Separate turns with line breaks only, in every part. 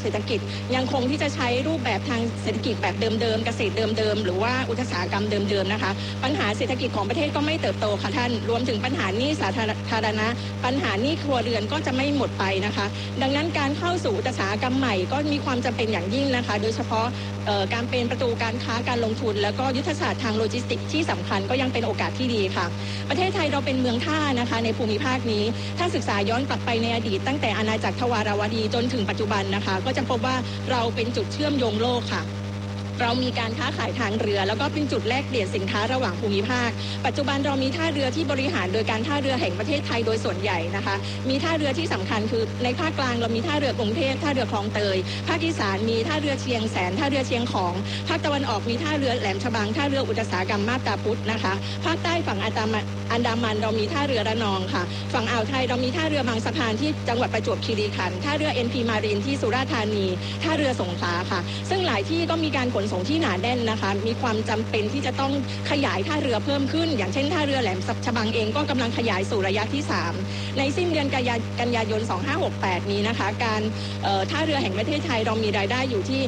รษฐกิจยังคงที่จะใช้รูปแบบทางเศรษฐกิจแบบเดิมๆเกษตรเดิมๆหรือว่าอุตสาหกรรมเดิมๆนะคะปัญหาเศรษฐกิจของประเทศก็ไม่เติบโตค่ะท่านรวมถึงปัญหาหนี้สาธารณะปัญหาหนี้ครัวเรือนก็จะไม่หมดไปนะคะดังนั้นการเข้าสู่อุตสาหกรรมใหม่ก็มีความจำเป็นอย่างยิ่งนะคะโดยเฉพาะการเป็นประตูการค้าการลงทุนแล้วก็ยุทธศาสตร์ทางโลจิสติกส์ที่สำคัญก็ยังเป็นโอกาสที่ดีค่ะประเทศไทยเราเป็นเมืองท่านะคะในภูมิภาคนี้ถ้าศึกษาย้อนกลับไปในอดีตตั้งแต่อาณาจักรทวารวดีจนถึงปัจจุบันนะคะก็จะพบว่าเราเป็นจุดเชื่อมโยงโลกค่ะเรามีการค้าขายทางเรือแล้วก็เป็นจุดแลกเปลี่ยนสินค้าระหว่างภูมิภาคปัจจุบันเรามีท่าเรือที่บริหารโดยการท่าเรือแห่งประเทศไทยโดยส่วนใหญ่นะคะมีท่าเรือที่สำคัญคือในภาคกลางเรามีท่าเรือกรุงเทพท่าเรือคลองเตยภาคอีสานมีท่าเรือเชียงแสนท่าเรือเชียงของภาคตะวันออกมีท่าเรือแหลมฉบังท่าเรืออุตสาหกรรมมาบตาพุธนะคะภาคใต้ฝั่งอันดามันเรามีท่าเรือระนองค่ะฝั่งอ่าวไทยเรามีท่าเรือบางสะพานที่จังหวัดประจวบคีรีขันธ์ท่าเรือ NP มารีนที่สุราษฎร์ธานีท่าเรือสงขลาค่ะซึ่งหลายที่ก็มีการขนส่งที่หนาแน่นนะคะมีความจำเป็นที่จะต้องขยายท่าเรือเพิ่มขึ้นอย่างเช่นท่าเรือแหลมฉบังเองก็กำลังขยายสู่ระยะที่3ในสิ้นเดือนกันยายน2568นี้นะคะการท่าเรือแห่งประเทศไทยเรามีรายได้อยู่ที่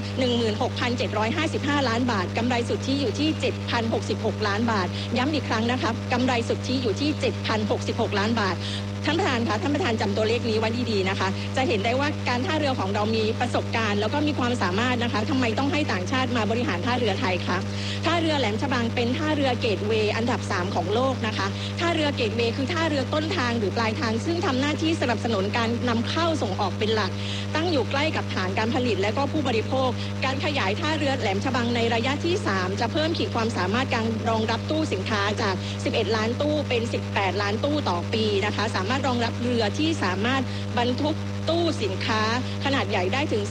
16,755 ล้านบาทกำไรสุทธิอยู่ที่ 7,066 ล้านบาทย้ำอีกครั้งนะคะกำไรสุทธิอยู่ที่ 7,066 ล้านบาทท่านประธานคะท่านประธานจำตัวเลขนี้ไว้ดีๆนะคะจะเห็นได้ว่าการท่าเรือของเรามีประสบการณ์แล้วก็มีความสามารถนะคะทำไมต้องให้ต่างชาติมาบริหารท่าเรือไทยคะท่าเรือแหลมฉบังเป็นท่าเรือเกตเวย์อันดับ3ของโลกนะคะท่าเรือเกตเวย์คือท่าเรือต้นทางหรือปลายทางซึ่งทำหน้าที่สนับสนุนการนำเข้าส่งออกเป็นหลักตั้งอยู่ใกล้กับฐานการผลิตและก็ผู้บริโภคการขยายท่าเรือแหลมฉบังในระยะที่3จะเพิ่มขีดความสามารถการรองรับตู้สินค้าจาก11ล้านตู้เป็น18ล้านตู้ต่อปีนะคะสามารถรองรับเรือที่สามารถบรรทุกตู้สินค้าขนาดใหญ่ได้ถึง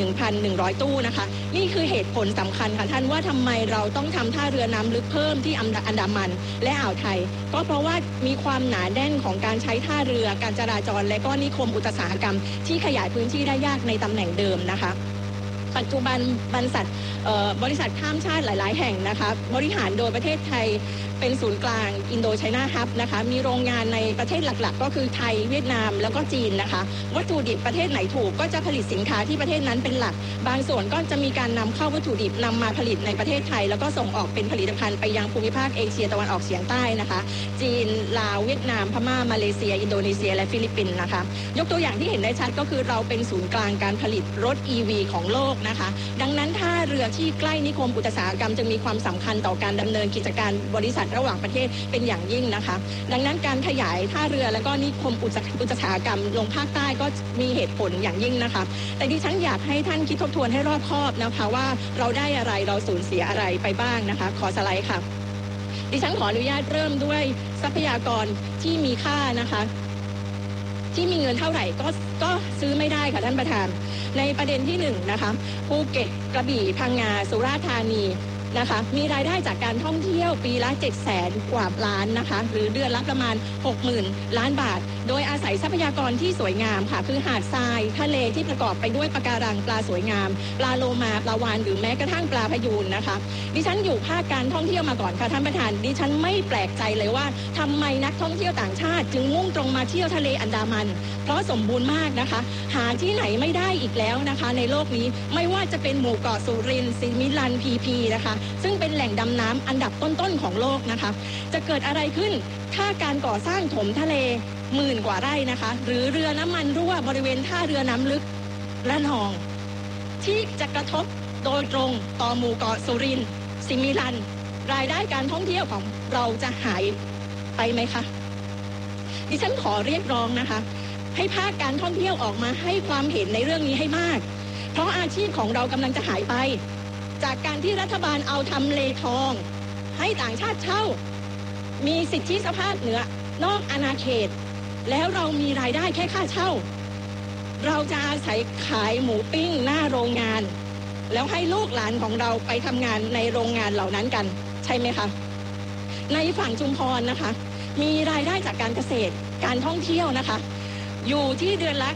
21,100 ตู้นะคะนี่คือเหตุผลสำคัญค่ะท่านว่าทำไมเราต้องทำท่าเรือน้ำลึกเพิ่มที่อันดามันและอ่าวไทยก็เพราะว่ามีความหนาแน่นของการใช้ท่าเรือการจราจรและก็นิคมอุตสาหกรรมที่ขยายพื้นที่ได้ยากในตำแหน่งเดิมนะคะปัจจุบันบริษัทข้ามชาติหลายๆแห่งนะคะบริหารโดยประเทศไทยเป็นศูนย์กลางอินโดไชน่าฮับนะคะมีโรงงานในประเทศหลักๆก็คือไทยเวียดนามแล้วก็จีนนะคะวัตถุดิบประเทศไหนถูกก็จะผลิตสินค้าที่ประเทศนั้นเป็นหลักบางส่วนก็จะมีการนำเข้าวัตถุดิบนำมาผลิตในประเทศไทยแล้วก็ส่งออกเป็นผลิตภัณฑ์ไปยังภูมิภาคเอเชียตะวันออกเฉียงใต้นะคะจีนลาวเวียดนามพม่ามาเลเซียอินโดนีเซียและฟิลิปปินส์นะคะยกตัวอย่างที่เห็นได้ชัดก็คือเราเป็นศูนย์กลางการผลิตรถ EV ของโลกนะคะดังนั้นท่าเรือที่ใกล้นิคมอุตสาหกรรมจึงมีความสำคัญต่อการดำเนินกิจการบริษัทระหว่างประเทศเป็นอย่างยิ่งนะคะดังนั้นการขยายท่าเรือแล้วก็นิคมอุตสาหกรรมลงภาคใต้ก็มีเหตุผลอย่างยิ่งนะคะแต่ดิฉันอยากให้ท่านคิดทบทวนให้รอบคอบนะคะว่าเราได้อะไรเราสูญเสียอะไรไปบ้างนะคะขอสไลด์ค่ะดิฉันขออนุญาตเริ่มด้วยทรัพยากรที่มีค่านะคะที่มีเงินเท่าไหร่ก็ซื้อไม่ได้ค่ะท่านประธานในประเด็นที่1นะคะภูเก็ตกระบี่พังงาสุราษฎร์ธานีนะคะมีรายได้จากการท่องเที่ยวปีละ700,000 กว่าล้านนะคะหรือเดือนละประมาณ 60,000 ล้านบาทโดยอาศัยทรัพยากรที่สวยงามค่ะคือหาดทรายทะเลที่ประกอบไปด้วยปะการังปลาสวยงามปลาโลมาปลาวาฬหรือแม้กระทั่งปลาพยูนนะคะดิฉันอยู่ภาคการท่องเที่ยวมาก่อนค่ะท่านประธานดิฉันไม่แปลกใจเลยว่าทำไมนักท่องเที่ยวต่างชาติจึงมุ่งตรงมาเที่ยวทะเลอันดามันเพราะสมบูรณ์มากนะคะหาที่ไหนไม่ได้อีกแล้วนะคะในโลกนี้ไม่ว่าจะเป็นหมู่เกาะสุรินทร์สิมิลันพีนะคะซึ่งเป็นแหล่งดำน้ำอันดับต้นๆของโลกนะคะจะเกิดอะไรขึ้นถ้าการก่อสร้างถมทะเล10,000 กว่าไร่นะคะหรือเรือน้ำมันรั่วบริเวณท่าเรือน้ำลึกระนองที่จะกระทบโดยตรงต่อหมู่เกาะสุรินทร์สิมิลันรายได้การท่องเที่ยวของเราจะหายไปไหมคะดิฉันขอเรียกร้องนะคะให้ภาคการท่องเที่ยวออกมาให้ความเห็นในเรื่องนี้ให้มากเพราะอาชีพของเรากำลังจะหายไปจากการที่รัฐบาลเอาทำเลทองให้ต่างชาติเช่ามีสิทธิสภาพเหนือนอกอาณาเขตแล้วเรามีรายได้แค่ค่าเช่าเราจะอาศัยขายหมูปิ้งหน้าโรงงานแล้วให้ลูกหลานของเราไปทำงานในโรงงานเหล่านั้นกันใช่ไหมคะในฝั่งชุมพรนะคะมีรายได้จากการเกษตรการท่องเที่ยวนะคะอยู่ที่เดือนละ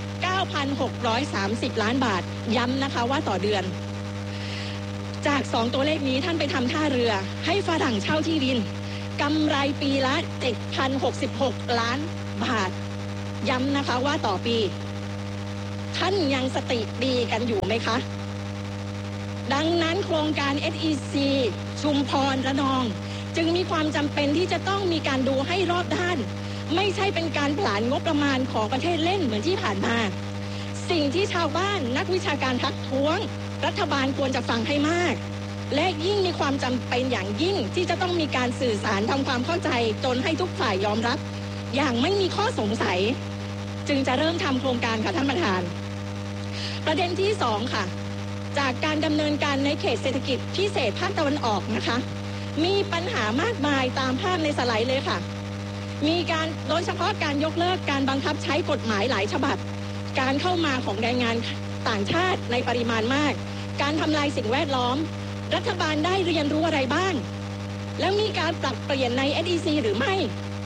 9,630 ล้านบาทย้ำนะคะว่าต่อเดือนจาก2ตัวเลขนี้ท่านไปทำท่าเรือให้ฝรั่งเช่าที่ดินกำไรปีละ 7,066 ล้านบาทย้ำนะคะว่าต่อปีท่านยังสติดีกันอยู่ไหมคะดังนั้นโครงการ SEC ชุมพรระนองจึงมีความจำเป็นที่จะต้องมีการดูให้รอบด้านไม่ใช่เป็นการผลาญงบประมาณของประเทศเล่นเหมือนที่ผ่านมาสิ่งที่ชาวบ้านนักวิชาการทักท้วงรัฐบาลควรจะฟังให้มากและยิ่งมีความจำเป็นอย่างยิ่งที่จะต้องมีการสื่อสารทำความเข้าใจจนให้ทุกฝ่ายยอมรับอย่างไม่มีข้อสงสัยจึงจะเริ่มทำโครงการค่ะท่านประธานประเด็นที่2ค่ะจากการดำเนินการในเขตเศรษฐกิจพิเศษภาคตะวันออกนะคะมีปัญหามากมายตามภาพในสไลด์เลยค่ะมีการโดยเฉพาะการยกเลิกการบังคับใช้กฎหมายหลายฉบับการเข้ามาของแรงงานต่างชาติในปริมาณมากการทำลายสิ่งแวดล้อมรัฐบาลได้เรียนรู้อะไรบ้างแล้วมีการปรับเปลี่ยนใน SEC หรือไม่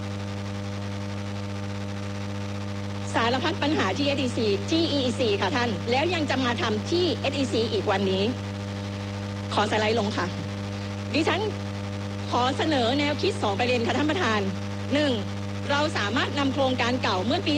สารพัดปัญหาที่ EEC ค่ะท่านแล้วยังจะมาทำที่ SEC อีกวันนี้ขอสไลด์ลงค่ะดิฉันขอเสนอแนวคิด2ประเด็นค่ะท่านประธาน 1. เราสามารถนำโครงการเก่าเมื่อปี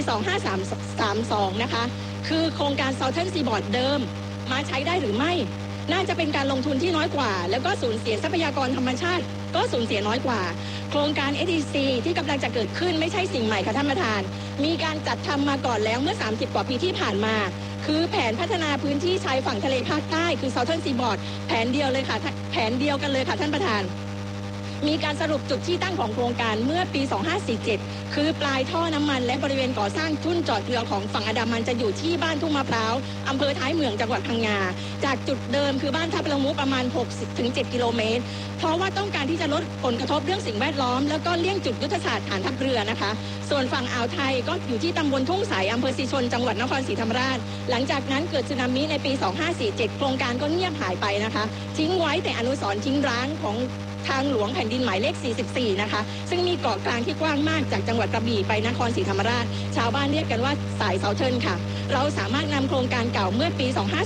2532นะคะคือโครงการ Southern Seaboard เดิมมาใช้ได้หรือไม่น่าจะเป็นการลงทุนที่น้อยกว่าแล้วก็สูญเสียทรัพยากรธรรมชาติก็สูญเสียน้อยกว่าโครงการ SEC ที่กำลังจะเกิดขึ้นไม่ใช่สิ่งใหม่ค่ะท่านประธานมีการจัดทำมาก่อนแล้วเมื่อ30กว่าปีที่ผ่านมาคือแผนพัฒนาพื้นที่ชายฝั่งทะเลภาคใต้คือ Southern Seaboard แผนเดียวเลยค่ะแผนเดียวกันเลยค่ะท่านประธานมีการสรุปจุดที่ตั้งของโครงการเมื่อปี2547คือปลายท่อน้ำมันและบริเวณก่อสร้างทุ่นจอดเรือของฝั่งอันดามันจะอยู่ที่บ้านทุ่งมะพร้าวอำเภอท้ายเมืองจังหวัดพังงาจากจุดเดิมคือบ้านทับละมุประมาณ 60-7 กิโลเมตรเพราะว่าต้องการที่จะลดผลกระทบเรื่องสิ่งแวดล้อมแล้วก็เลี่ยงจุดยุทธศาสตร์ฐานทัพเรือนะคะส่วนฝั่งอ่าวไทยก็อยู่ที่ตำบลทุ่งสายอำเภอศรีชนจังหวัดนครศรีธรรมราชหลังจากนั้นเกิดสึนามิในปี2547โครงการก็เงียบหายไปนะคะทิ้งไว้แต่อนุสรณ์ทิ้งร้างของทางหลวงแผ่นดินหมายเลข44นะคะซึ่งมีเกาะกลางที่กว้างมากจากจังหวัดกระบี่ไปนครศรีธรรมราชชาวบ้านเรียกกันว่าสายเซาเทิร์นค่ะเราสามารถนำโครงการเก่าเมื่อปี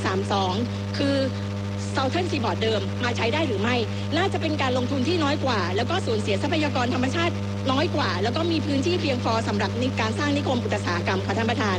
2532คือเซาเทิร์นซีบอร์ดเดิมมาใช้ได้หรือไม่น่าจะเป็นการลงทุนที่น้อยกว่าแล้วก็สูญเสียทรัพยากรธรรมชาติน้อยกว่าแล้วก็มีพื้นที่เพียงพอสำหรับในการสร้างนิคมอุตสาหกรรมค่ะท่านประธาน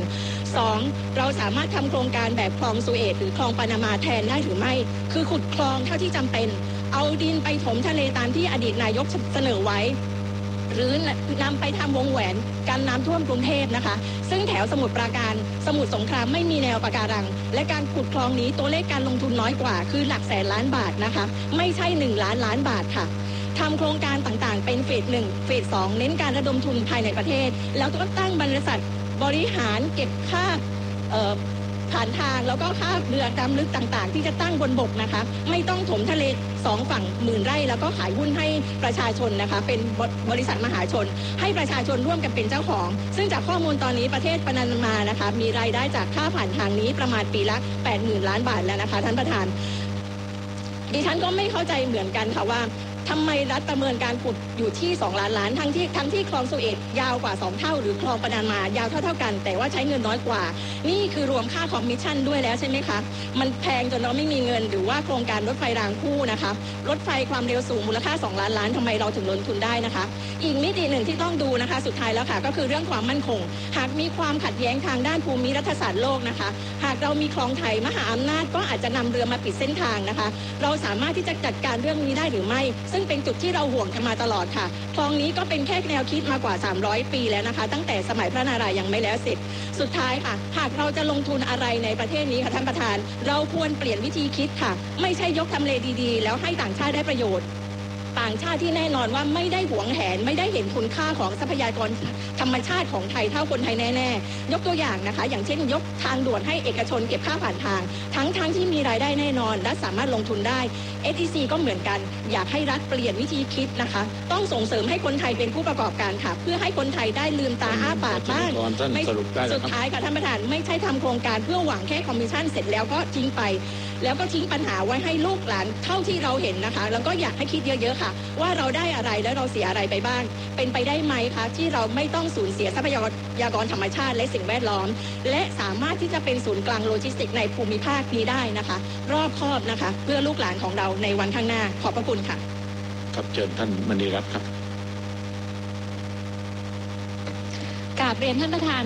2. เราสามารถทำโครงการแบบคลองสุเอตหรือคลองปานามาแทนได้หรือไม่คือขุดคลองเท่าที่จำเป็นเอาดินไปถมทะเลตามที่อดีตนายกเสนอไว้หรือนำไปทำวงแหวนกันน้ำท่วมกรุงเทพนะคะซึ่งแถวสมุทรปราการสมุทรสงครามไม่มีแนวปะการังและการขุดคลองนี้ตัวเลขการลงทุนน้อยกว่าคือหลักแสนล้านบาทนะคะไม่ใช่1 ล้านบาทค่ะทำโครงการต่างๆเป็นเฟส 1 เฟส 2เน้นการระดมทุนภายในประเทศแล้วก็ตั้งบริษัทบริหารเก็บค่าผ่านทางแล้วก็ค่าเรือดำลึกต่างๆที่จะตั้งบนบกนะคะไม่ต้องถมทะเล2 ฝั่ง10,000 ไร่แล้วก็ขายหุ้นให้ประชาชนนะคะเป็นบริษัทมหาชนให้ประชาชนร่วมกันเป็นเจ้าของซึ่งจากข้อมูลตอนนี้ประเทศปานามานะคะมีรายได้จากค่าผ่านทางนี้ประมาณปีละ 80,000 ล้านบาทแล้วนะคะท่านประธานดิฉันก็ไม่เข้าใจเหมือนกันค่ะว่าทำไมรัฐประเมินการขุดอยู่ที่2 ล้านล้านทั้งที่คลองสุเอตยาวกว่า2 เท่าหรือคลองปานามา ยาวเท่ากันแต่ว่าใช้เงินน้อยกว่านี่คือรวมค่าคอมมิชชั่นด้วยแล้วใช่ไหมคะมันแพงจนเราไม่มีเงินหรือว่าโครงการรถไฟรางคู่นะคะรถไฟความเร็วสูงมูลค่า2 ล้านล้านทำไมเราถึงลงทุนได้นะคะอีกมิติหนึ่งที่ต้องดูนะคะสุดท้ายแล้วค่ะก็คือเรื่องความมั่นคงหากมีความขัดแย้งทางด้านภูมิรัฐศาสตร์โลกนะคะหากเรามีคลองไทยมหาอำนาจก็อาจจะนำเรือมาปิดเส้นทางนะคะเราสามารถที่จะจัดการเรื่องนี้ได้หรือไม่ซึ่งเป็นจุดที่เราห่วงกันมาตลอดค่ะคลองนี้ก็เป็นแค่แนวคิดมากว่า300 ปีแล้วนะคะตั้งแต่สมัยพระนารายณ์ยังไม่แล้วเสร็จสุดท้ายค่ะหากเราจะลงทุนอะไรในประเทศนี้ค่ะท่านประธานเราควรเปลี่ยนวิธีคิดค่ะไม่ใช่ยกทำเลดีๆแล้วให้ต่างชาติได้ประโยชน์ต่างชาติที่แน่นอนว่าไม่ได้หวงแหนไม่ได้เห็นคุณค่าของทรัพยากรธรรมชาติของไทยเท่าคนไทยแน่ๆยกตัวอย่างนะคะอย่างเช่นยกทางด่วนให้เอกชนเก็บค่าผ่านทางทั้งที่มีรายได้แน่นอนและสามารถลงทุนได้ SEC ก็เหมือนกันอยากให้รัฐเปลี่ยนวิธีคิดนะคะต้องส่งเสริมให้คนไทยเป็นผู้ประกอบการค่ะเพื่อให้คนไทยได้ลืมตาอ้าปากบ้างสุดท้ายค่ะท่านประธานไม่ใช่ทำโครงการเพื่อหวังแค่คอมมิชชั่นเสร็จแล้วก็ทิ้งไปแล้วก็ทิ้งปัญหาไว้ให้ลูกหลานเท่าที่เราเห็นนะคะแล้วก็อยากให้คิดเยอะๆค่ะว่าเราได้อะไรและเราเสียอะไรไปบ้างเป็นไปได้ไหมคะที่เราไม่ต้องสูญเสียทรัพยากรธรรมชาติและสิ่งแวดล้อมและสามารถที่จะเป็นศูนย์กลางโลจิสติกส์ในภูมิภาคนี้ได้นะคะรอบคอบนะคะเพื่อลูกหลานของเราในวันข้างหน้าขอบพระคุณค่ะ
ครับเชิญท่านมณีรัตน์ครับ
กราบเรียนท่านประธาน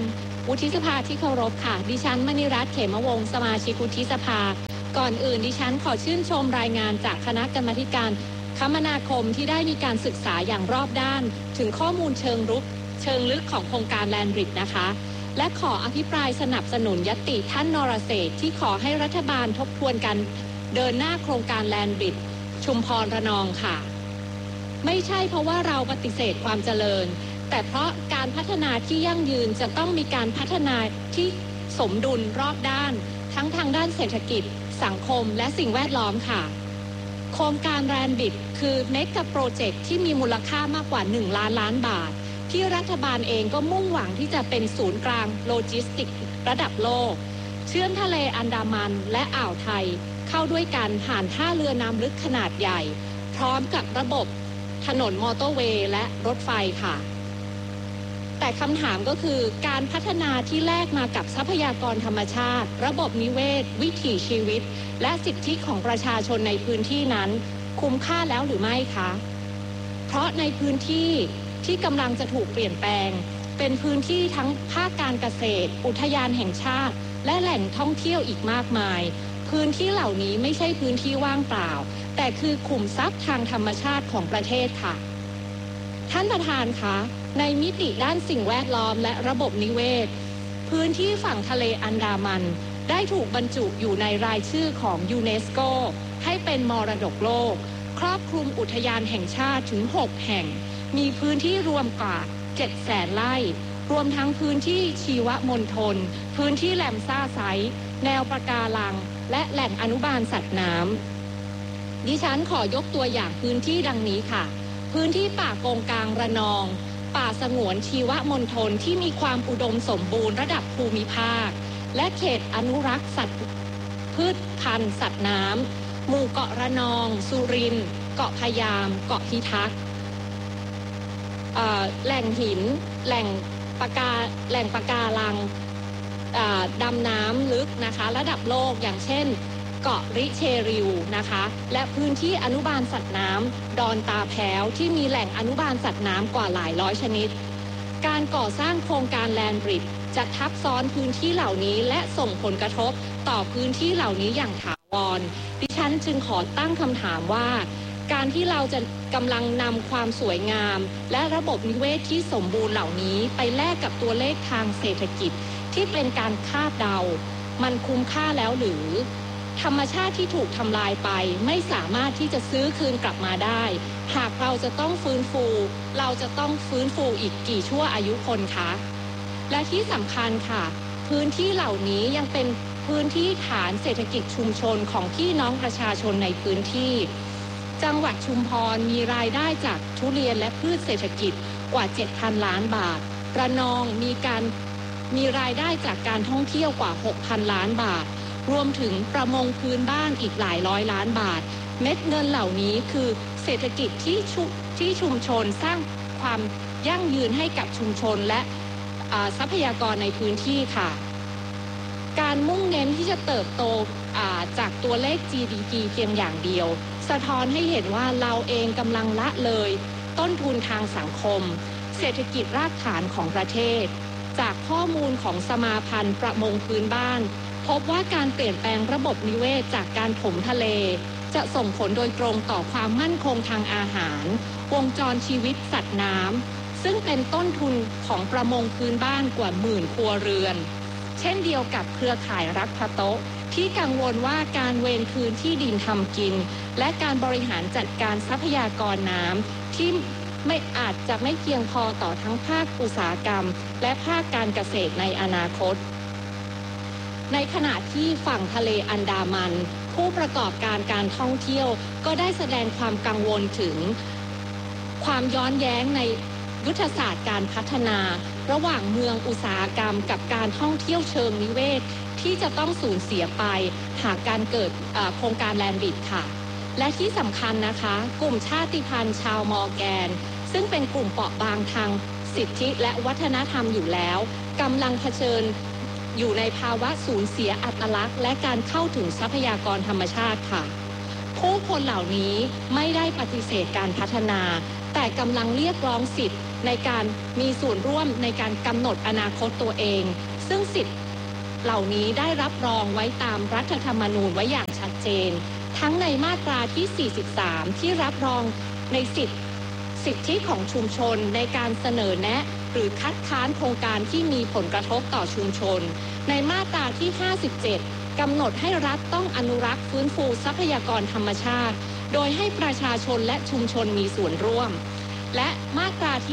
วุฒิสภาที่เคารพค่ะดิฉันมณีรัตน์เขมวงศ์สมาชิกวุฒิสภาก่อนอื่นดิฉันขอชื่นชมรายงานจากคณะกรรมาธิการคมนาคมที่ได้มีการศึกษาอย่างรอบด้านถึงข้อมูลเชิงลึกของโครงการแลนด์บริดจ์นะคะและขออภิปรายสนับสนุนญัตติท่านนรเศรษฐ์ที่ขอให้รัฐบาลทบทวนการเดินหน้าโครงการแลนด์บริดจ์ชุมพรระนองค่ะไม่ใช่เพราะว่าเราปฏิเสธความเจริญแต่เพราะการพัฒนาที่ยั่งยืนจะต้องมีการพัฒนาที่สมดุลรอบด้านทั้งทางด้านเศรษฐกิจสังคมและสิ่งแวดล้อมค่ะโครงการแลนด์บริดจ์คือเมกะโปรเจกต์ที่มีมูลค่ามากกว่า1 ล้านบาทที่รัฐบาลเองก็มุ่งหวังที่จะเป็นศูนย์กลางโลจิสติกระดับโลกเชื่อมทะเลอันดามันและอ่าวไทยเข้าด้วยกันผ่านท่าเรือน้ำลึกขนาดใหญ่พร้อมกับระบบถนนมอเตอร์เวย์และรถไฟค่ะแต่คำถามก็คือการพัฒนาที่แลกมากับทรัพยากรธรรมชาติระบบนิเวศวิถีชีวิตและสิทธิของประชาชนในพื้นที่นั้นคุ้มค่าแล้วหรือไม่คะเพราะในพื้นที่ที่กำลังจะถูกเปลี่ยนแปลงเป็นพื้นที่ทั้งภาคการเกษตรอุทยานแห่งชาติและแหล่งท่องเที่ยวอีกมากมายพื้นที่เหล่านี้ไม่ใช่พื้นที่ว่างเปล่าแต่คือขุมทรัพย์ทางธรรมชาติของประเทศค่ะท่านประธานคะในมิติด้านสิ่งแวดล้อมและระบบนิเวศพื้นที่ฝั่งทะเลอันดามันได้ถูกบรรจุอยู่ในรายชื่อของยูเนสโกให้เป็นมรดกโลกครอบคลุมอุทยานแห่งชาติถึง6แห่งมีพื้นที่รวมกว่า 700,000 ไร่รวมทั้งพื้นที่ชีวมณฑลพื้นที่แหลมซ่าไซต์แนวปะการังและแหล่งอนุบาลสัตว์น้ำดิฉันขอยกตัวอย่างพื้นที่ดังนี้ค่ะพื้นที่ป่าโกงกลางระนองป่าสงวนชีวมณฑลที่มีความอุดมสมบูรณ์ระดับภูมิภาคและเขตอนุรักษ์สัตว์พืชพันธุ์สัตว์น้ำหมู่เกาะระนองสุรินทร์เกาะพะยามเกาะพิทักษ์แหล่งหินแหล่งปะการังดำน้ำลึกนะคะระดับโลกอย่างเช่นเกาะริเชริวนะคะและพื้นที่อนุบาลสัตว์น้ำดอนตาแพ้วที่มีแหล่งอนุบาลสัตว์น้ำกว่าหลายร้อยชนิดการก่อสร้างโครงการแลนด์บริดจ์จะทับซ้อนพื้นที่เหล่านี้และส่งผลกระทบต่อพื้นที่เหล่านี้อย่างถาวรดิฉันจึงขอตั้งคำถามว่าการที่เราจะกำลังนำความสวยงามและระบบนิเวศที่สมบูรณ์เหล่านี้ไปแลกกับตัวเลขทางเศรษฐกิจที่เป็นการคาดเดามันคุ้มค่าแล้วหรือธรรมชาติที่ถูกทำลายไปไม่สามารถที่จะซื้อคืนกลับมาได้หากเราจะต้องฟื้นฟูเราจะต้องฟื้นฟูอีกกี่ชั่วอายุคนคะและที่สำคัญค่ะพื้นที่เหล่านี้ยังเป็นพื้นที่ฐานเศรษฐกิจชุมชนของพี่น้องประชาชนในพื้นที่จังหวัดชุมพรมีรายได้จากทุเรียนและพืชเศรษฐกิจกว่า 7,000 ล้านบาทระนองมีรายได้จากการท่องเที่ยวกว่า 6,000 ล้านบาทรวมถึงประมงพื้นบ้านอีกหลายร้อยล้านบาทเม็ดเงินเหล่านี้คือเศรษฐกิจที่ชุมชนสร้างความยั่งยืนให้กับชุมชนและทรัพยากรในพื้นที่ค่ะการมุ่งเน้นที่จะเติบโตจากตัวเลข GDP เพียงอย่างเดียวสะท้อนให้เห็นว่าเราเองกำลังละเลยต้นทุนทางสังคมเศรษฐกิจรากฐานของประเทศจากข้อมูลของสมาพันธ์ประมงพื้นบ้านพบว่าการเปลี่ยนแปลงระบบนิเวศจากการถมทะเลจะส่งผลโดยตรงต่อความมั่นคงทางอาหารวงจรชีวิตสัตว์น้ำซึ่งเป็นต้นทุนของประมงพื้นบ้านกว่า10,000 ครัวเรือนเช่นเดียวกับเครือข่ายรักพะโต๊ะที่กังวลว่าการเวรคืนที่ดินทำกินและการบริหารจัดการทรัพยากรน้ำที่ไม่อาจจะไม่เพียงพอต่อทั้งภาคอุตสาหกรรมและภาคการเกษตรในอนาคตในขณะที่ฝั่งทะเลอันดามันผู้ประกอบการการท่องเที่ยวก็ได้แสดงความกังวลถึงความย้อนแย้งในยุทธศาสตร์การพัฒนาระหว่างเมืองอุตสาหกรรมกับการท่องเที่ยวเชิงนิเวศที่จะต้องสูญเสียไปหากการเกิดโครงการแลนด์บริดจ์ค่ะและที่สำคัญนะคะกลุ่มชาติพันธุ์ชาวมอร์แกนซึ่งเป็นกลุ่มเปราะบางทางสิทธิและวัฒนธรรมอยู่แล้วกำลังเผชิญอยู่ในภาวะสูญเสียอัตลักษณ์และการเข้าถึงทรัพยากรธรรมชาติค่ะผู้คนเหล่านี้ไม่ได้ปฏิเสธการพัฒนาแต่กำลังเรียกร้องสิทธิ์ในการมีส่วนร่วมในการกำหนดอนาคตตัวเองซึ่งสิทธิเหล่านี้ได้รับรองไว้ตามรัฐธรรมนูญไว้อย่างชัดเจนทั้งในมาตราที่ 43 ที่รับรองในสิทธิของชุมชนในการเสนอแนะหรือคัดค้านโครงการที่มีผลกระทบต่อชุมชนในมาตราที่ 57 กำหนดให้รัฐต้องอนุรักษ์ฟื้นฟูทรัพยากรธรรมชาติโดยให้ประชาชนและชุมชนมีส่วนร่วมและมาตราที่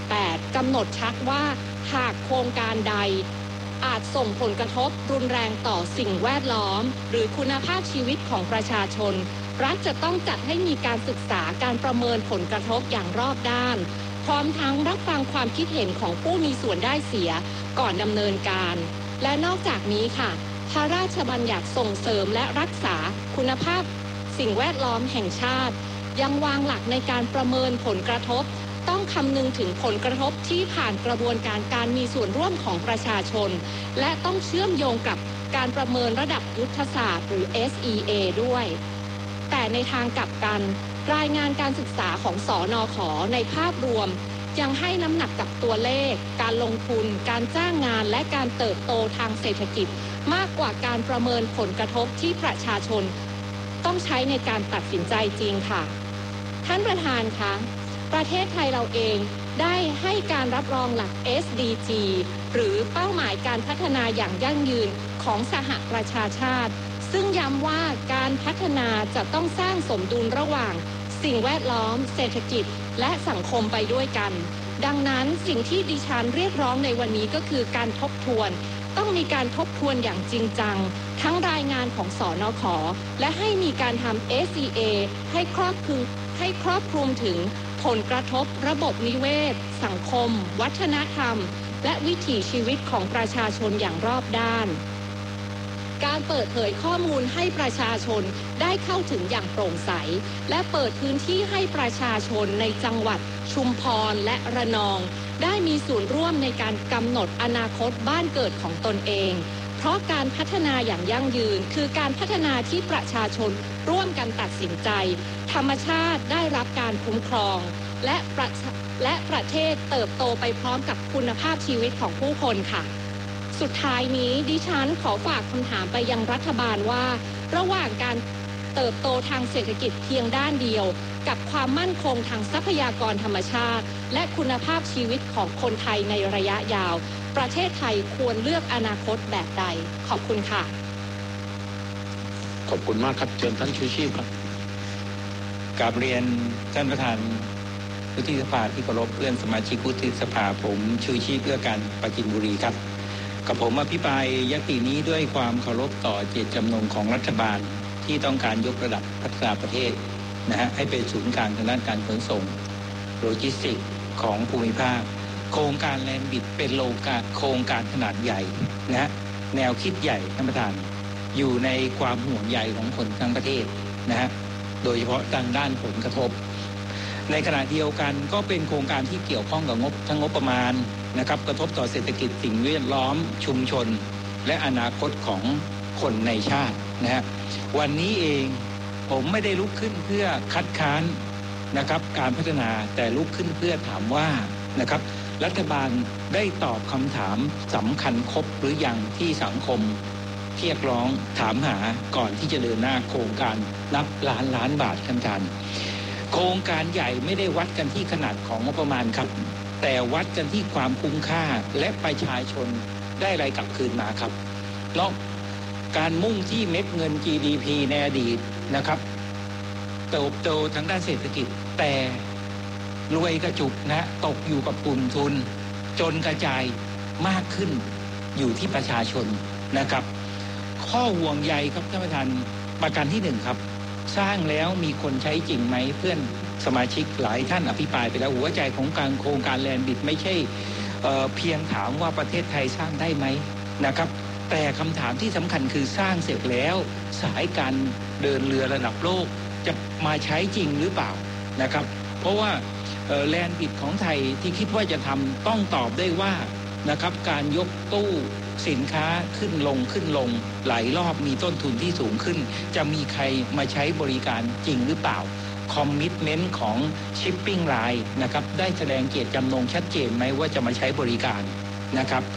58 กำหนดชัดว่าหากโครงการใดอาจส่งผลกระทบรุนแรงต่อสิ่งแวดล้อมหรือคุณภาพชีวิตของประชาชนรัฐจะต้องจัดให้มีการศึกษาการประเมินผลกระทบอย่างรอบด้านพร้อมทั้งรับฟังความคิดเห็นของผู้มีส่วนได้เสียก่อนดำเนินการและนอกจากนี้ค่ะพระราชบัญญัติส่งเสริมและรักษาคุณภาพสิ่งแวดล้อมแห่งชาติยังวางหลักในการประเมินผลกระทบต้องคำนึงถึงผลกระทบที่ผ่านกระบวนการมีส่วนร่วมของประชาชนและต้องเชื่อมโยงกับการประเมินระดับยุทธศาสตร์หรือ SEA ด้วยแต่ในทางกลับกันรายงานการศึกษาของสนข.ในภาพรวมยังให้น้ำหนักกับตัวเลขการลงทุนการจ้างงานและการเติบโตทางเศรษฐกิจมากกว่าการประเมินผลกระทบที่ประชาชนต้องใช้ในการตัดสินใจจริงค่ะท่านประธานคะประเทศไทยเราเองได้ให้การรับรองหลัก SDG หรือเป้าหมายการพัฒนาอย่างยั่งยืนของสหประชาชาติซึ่งย้ำว่าการพัฒนาจะต้องสร้างสมดุลระหว่างสิ่งแวดล้อมเศรษฐกิจและสังคมไปด้วยกันดังนั้นสิ่งที่ดิฉันเรียกร้องในวันนี้ก็คือการทบทวนต้องมีการทบทวนอย่างจริงจังทั้งรายงานของสนข.และให้มีการทำ SEA ให้ครอบคลุมถึงผลกระทบระบบนิเวศสังคมวัฒนธรรมและวิถีชีวิตของประชาชนอย่างรอบด้านการเปิดเผยข้อมูลให้ประชาชนได้เข้าถึงอย่างโปร่งใสและเปิดพื้นที่ให้ประชาชนในจังหวัดชุมพรและระนองได้มีส่วนร่วมในการกำหนดอนาคตบ้านเกิดของตนเองเพราะการพัฒนาอย่างยั่งยืนคือการพัฒนาที่ประชาชนร่วมกันตัดสินใจธรรมชาติได้รับการคุ้มครองและประเทศเติบโตไปพร้อมกับคุณภาพชีวิตของผู้คนค่ะสุดท้ายนี้ดิฉันขอฝากคำถามไปยังรัฐบาลว่าระหว่างการเติบโตทางเศรษฐกิจเพียงด้านเดียวกับความมั่นคงทางทรัพยากรธรรมชาติและคุณภาพชีวิตของคนไทยในระยะยาวประเทศไทยควรเลือกอนาคตแบบใดขอบคุณค่ะ
ขอบคุณมากครับเชิญท่านชูชีพครับ
กราบเรียนท่านประธานวุฒิสภาที่เคารพเพื่อนสมาชิกวุฒิสภาผมชูชีพเพื่อการปราจีนบุรีครับกับผมอภิปรายยตินี้ด้วยความเคารพต่อเจตจำนงของรัฐบาลที่ต้องการยกระดับพัฒนาประเทศให้เป็นศูนย์กลางทางด้านการขนส่งโลจิสติกส์ของภูมิภาคโครงการแลนด์บิดเป็นโครงการขนาดใหญ่แนวคิดใหญ่ท่านประธานอยู่ในความห่วงใยของคนทั้งประเทศโดยเฉพาะทางด้านผลกระทบในขณะเดียวกันก็เป็นโครงการที่เกี่ยวข้องกับงบประมาณกระทบต่อเศรษฐกิจสิ่งแวดล้อมชุมชนและอนาคตของคนในชาติวันนี้เองผมไม่ได้ลุกขึ้นเพื่อคัดค้านการพัฒนาแต่ลุกขึ้นเพื่อถามว่ารัฐบาลได้ตอบคำถามสำคัญครบหรือยังที่สังคมเรียกร้องถามหาก่อนที่จะเดินหน้าโครงการนับล้านบาทท่านประธานโครงการใหญ่ไม่ได้วัดกันที่ขนาดของงบประมาณครับแต่วัดกันที่ความคุ้มค่าและประชาชนได้อะไรกลับคืนมาครับแล้วการมุ่งที่เม็ดเงิน GDP ในอดีตเติบโตทางด้านเศรษฐกิจแต่รวยกระจุกตกอยู่กับกลุ่มทุนจนกระจายมากขึ้นอยู่ที่ประชาชนข้อห่วงใยครับท่านประธานประการที่1ครับสร้างแล้วมีคนใช้จริงไหมเพื่อนสมาชิกหลายท่านอภิปรายไปแล้วหัวใจของการโครงการแลนด์บิดไม่ใช่เพียงถามว่าประเทศไทยสร้างได้ไหมแต่คำถามที่สำคัญคือสร้างเสร็จแล้วสายการเดินเรือระดับโลกจะมาใช้จริงหรือเปล่าเพราะว่าแลนด์บิดของไทยที่คิดว่าจะทำต้องตอบได้ว่าการยกตู้สินค้าขึ้นลงหลายรอบมีต้นทุนที่สูงขึ้นจะมีใครมาใช้บริการจริงหรือเปล่าคอมมิตเมนต์ของชิปปิ้งไลน์ได้แสดงเจตจำนงชัดเจนไหมว่าจะมาใช้บริการ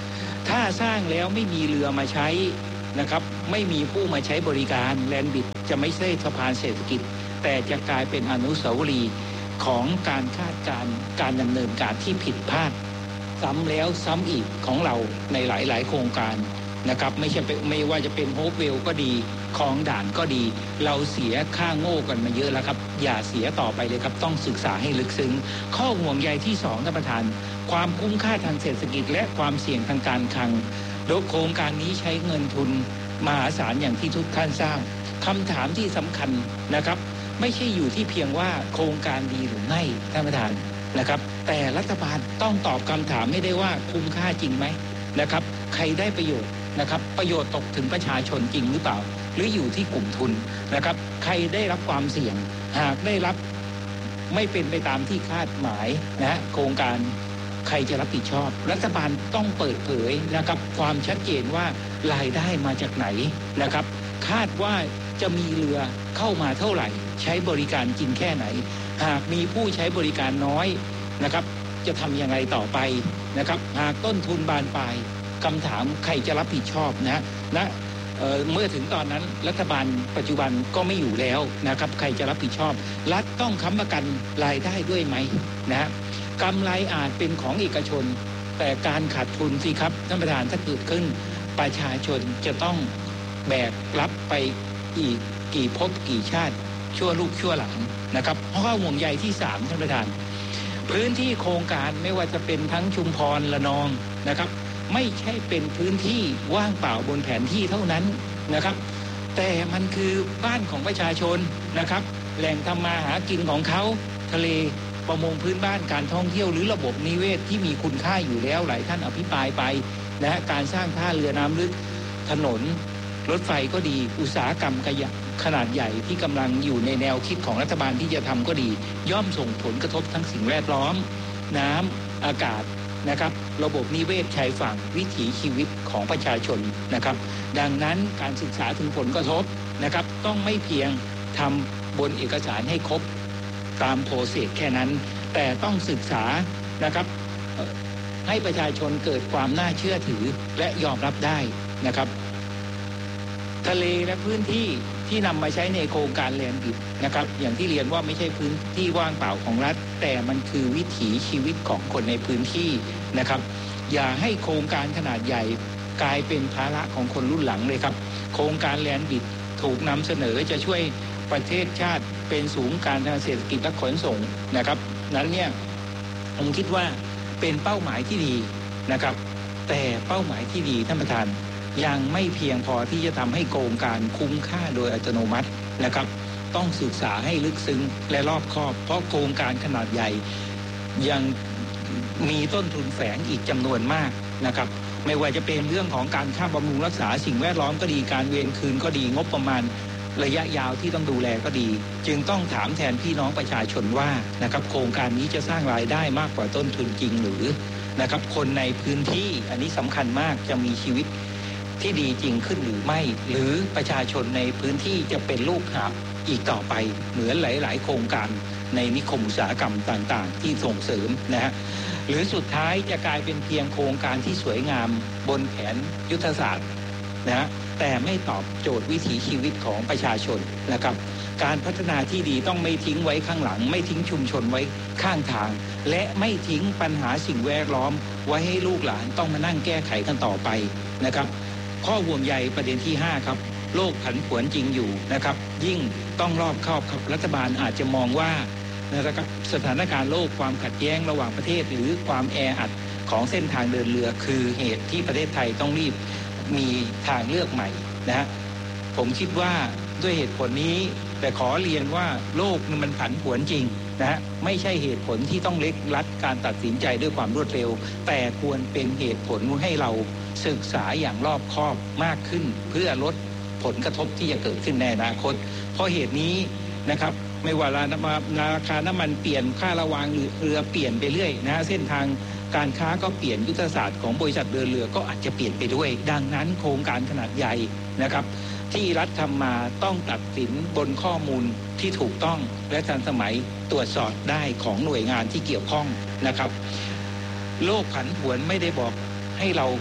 ถ้าสร้างแล้วไม่มีเรือมาใช้นะครับไม่มีผู้มาใช้บริการแลนด์บิดจะไม่ใช่สะพานเศรษฐกิจแต่จะกลายเป็นอนุสาวรีย์ของการคาดการณ์การดำเนินการที่ผิดพลาดซ้ำแล้วซ้ำอีกของเราในหลายๆโครงการนะครับไม่ว่าจะเป็นโฮปเวลก็ดีคลองด่านก็ดีเราเสียค่าโง่กันมาเยอะแล้วครับอย่าเสียต่อไปเลยครับต้องศึกษาให้ลึกซึ้งข้อห่วงใยที่2ท่านประธานความคุ้มค่าทางเศรษฐกิจและความเสี่ยงทางการคลังโดยโครงการนี้ใช้เงินทุนมหาศาลอย่างที่ทุกท่านทราบคำถามที่สำคัญนะครับไม่ใช่อยู่ที่เพียงว่าโครงการดีหรือไม่ท่านประธานนะครับแต่รัฐบาลต้องตอบคำถามให้ได้ว่าคุ้มค่าจริงไหมนะครับใครได้ประโยชน์นะครับประโยชน์ตกถึงประชาชนจริงหรือเปล่าหรืออยู่ที่กลุ่มทุนนะครับใครได้รับความเสี่ยงหากได้รับไม่เป็นไปตามที่คาดหมายนะโครงการใครจะรับผิดชอบรัฐบาลต้องเปิดเผยนะครับความชัดเจนว่ารายได้มาจากไหนนะครับคาดว่าจะมีเรือเข้ามาเท่าไหร่ใช้บริการจริงแค่ไหนหากมีผู้ใช้บริการน้อยนะครับจะทำยังไงต่อไปนะครับหากต้นทุนบานปลายคำถามใครจะรับผิดชอบนะเมื่อถึงตอนนั้นรัฐบาลปัจจุบันก็ไม่อยู่แล้วนะครับใครจะรับผิดชอบรัฐต้องค้ำประกันรายได้ด้วยไหมนะกำไรอาจเป็นของเอกชนแต่การขาดทุนสิครับท่านประธานถ้าเกิดขึ้นประชาชนจะต้องแบกรับไปอีกกี่ภพกี่ชาติชั่วลูกชั่วหลานนะครับเพราะว่าห่วงใยที่3ท่านประธานพื้นที่โครงการไม่ว่าจะเป็นทั้งชุมพรระนองนะครับไม่ใช่เป็นพื้นที่ว่างเปล่าบนแผนที่เท่านั้นนะครับแต่มันคือบ้านของประชาชนนะครับแหล่งทำมาหากินของเขาทะเลประมงพื้นบ้านการท่องเที่ยวหรือระบบนิเวศที่มีคุณค่าอยู่แล้วหลายท่านอภิปรายไปนะการสร้างท่าเรือน้ำลึกถนนรถไฟก็ดีอุตสาหกรรมขนาดใหญ่ที่กำลังอยู่ในแนวคิดของรัฐบาลที่จะทำก็ดีย่อมส่งผลกระทบทั้งสิ่งแวดล้อมน้ำอากาศนะครับระบบนิเวศชายฝั่งวิถีชีวิตของประชาชนนะครับดังนั้นการศึกษาถึงผลกระทบนะครับต้องไม่เพียงทำบนเอกสารให้ครบตามโปรเซสแค่นั้นแต่ต้องศึกษานะครับให้ประชาชนเกิดความน่าเชื่อถือและยอมรับได้นะครับทะเลและพื้นที่ที่นำมาใช้ในโครงการแลนด์บิดนะครับอย่างที่เรียนว่าไม่ใช่พื้นที่ว่างเปล่าของรัฐแต่มันคือวิถีชีวิตของคนในพื้นที่นะครับอย่าให้โครงการขนาดใหญ่กลายเป็นภาระของคนรุ่นหลังเลยครับโครงการแลนด์บิดถูกนำเสนอจะช่วยประเทศชาติเป็นศูนย์การทางเศรษฐกิจและขนส่งนะครับนั้นเนี่ยผมคิดว่าเป็นเป้าหมายที่ดีนะครับแต่เป้าหมายที่ดีท่านประธานยังไม่เพียงพอที่จะทำให้โครงการคุ้มค่าโดยอัตโนมัตินะครับต้องศึกษาให้ลึกซึ้งและรอบคอบเพราะโครงการขนาดใหญ่ยังมีต้นทุนแฝงอีกจำนวนมากนะครับไม่ว่าจะเป็นเรื่องของการค่าบำรุงรักษาสิ่งแวดล้อมก็ดีการเวรคืนก็ดีงบประมาณระยะยาวที่ต้องดูแลก็ดีจึงต้องถามแทนพี่น้องประชาชนว่านะครับโครงการนี้จะสร้างรายได้มากกว่าต้นทุนจริงหรือนะครับคนในพื้นที่อันนี้สำคัญมากจะมีชีวิตที่ดีจริงขึ้นหรือไม่หรือประชาชนในพื้นที่จะเป็นลูกหาบอีกต่อไปเหมือนหลายๆโครงการในนิคมอุตสาหกรรมต่างๆที่ส่งเสริมนะฮะหรือสุดท้ายจะกลายเป็นเพียงโครงการที่สวยงามบนแผนยุทธศาสตร์นะแต่ไม่ตอบโจทย์วิถีชีวิตของประชาชนนะครับการพัฒนาที่ดีต้องไม่ทิ้งไว้ข้างหลังไม่ทิ้งชุมชนไว้ข้างทางและไม่ทิ้งปัญหาสิ่งแวดล้อมไว้ให้ลูกหลานต้องมานั่งแก้ไขกันต่อไปนะครับข้อห่วงใยประเด็นที่5ครับโลกผันผวนจริงอยู่นะครับยิ่งต้องรอบคอบครับรัฐบาลอาจจะมองว่านะครับสถานการณ์โลกความขัดแย้งระหว่างประเทศหรือความแออัดของเส้นทางเดินเรือคือเหตุที่ประเทศไทยต้องรีบมีทางเลือกใหม่นะฮะผมคิดว่าด้วยเหตุผลนี้แต่ขอเรียนว่าโลกมันผันผวนจริงนะฮะไม่ใช่เหตุผลที่ต้องเล็กลัดการตัดสินใจด้วยความรวดเร็วแต่ควรเป็นเหตุผลให้เราศึกษาอย่างรอบคอบมากขึ้นเพื่อลดผลกระทบที่จะเกิดขึ้นในอนาคตเพราะเหตุนี้นะครับไม่ว่าราคาน้ำมันเปลี่ยนค่าระวางเรือเปลี่ยนไปเรื่อยนะฮะเส้นทางการค้าก็เปลี่ยนยุทธศาสตร์ของบริษัทเดินเรือก็อาจจะเปลี่ยนไปด้วยดังนั้นโครงการขนาดใหญ่นะครับที่รัฐทำมาต้องตัดสินบนข้อมูลที่ถูกต้องและทันสมัยตรวจสอบได้ของหน่วยงานที่เกี่ยวข้องนะครับโลกผันผวนไม่ได้บอกให้เรา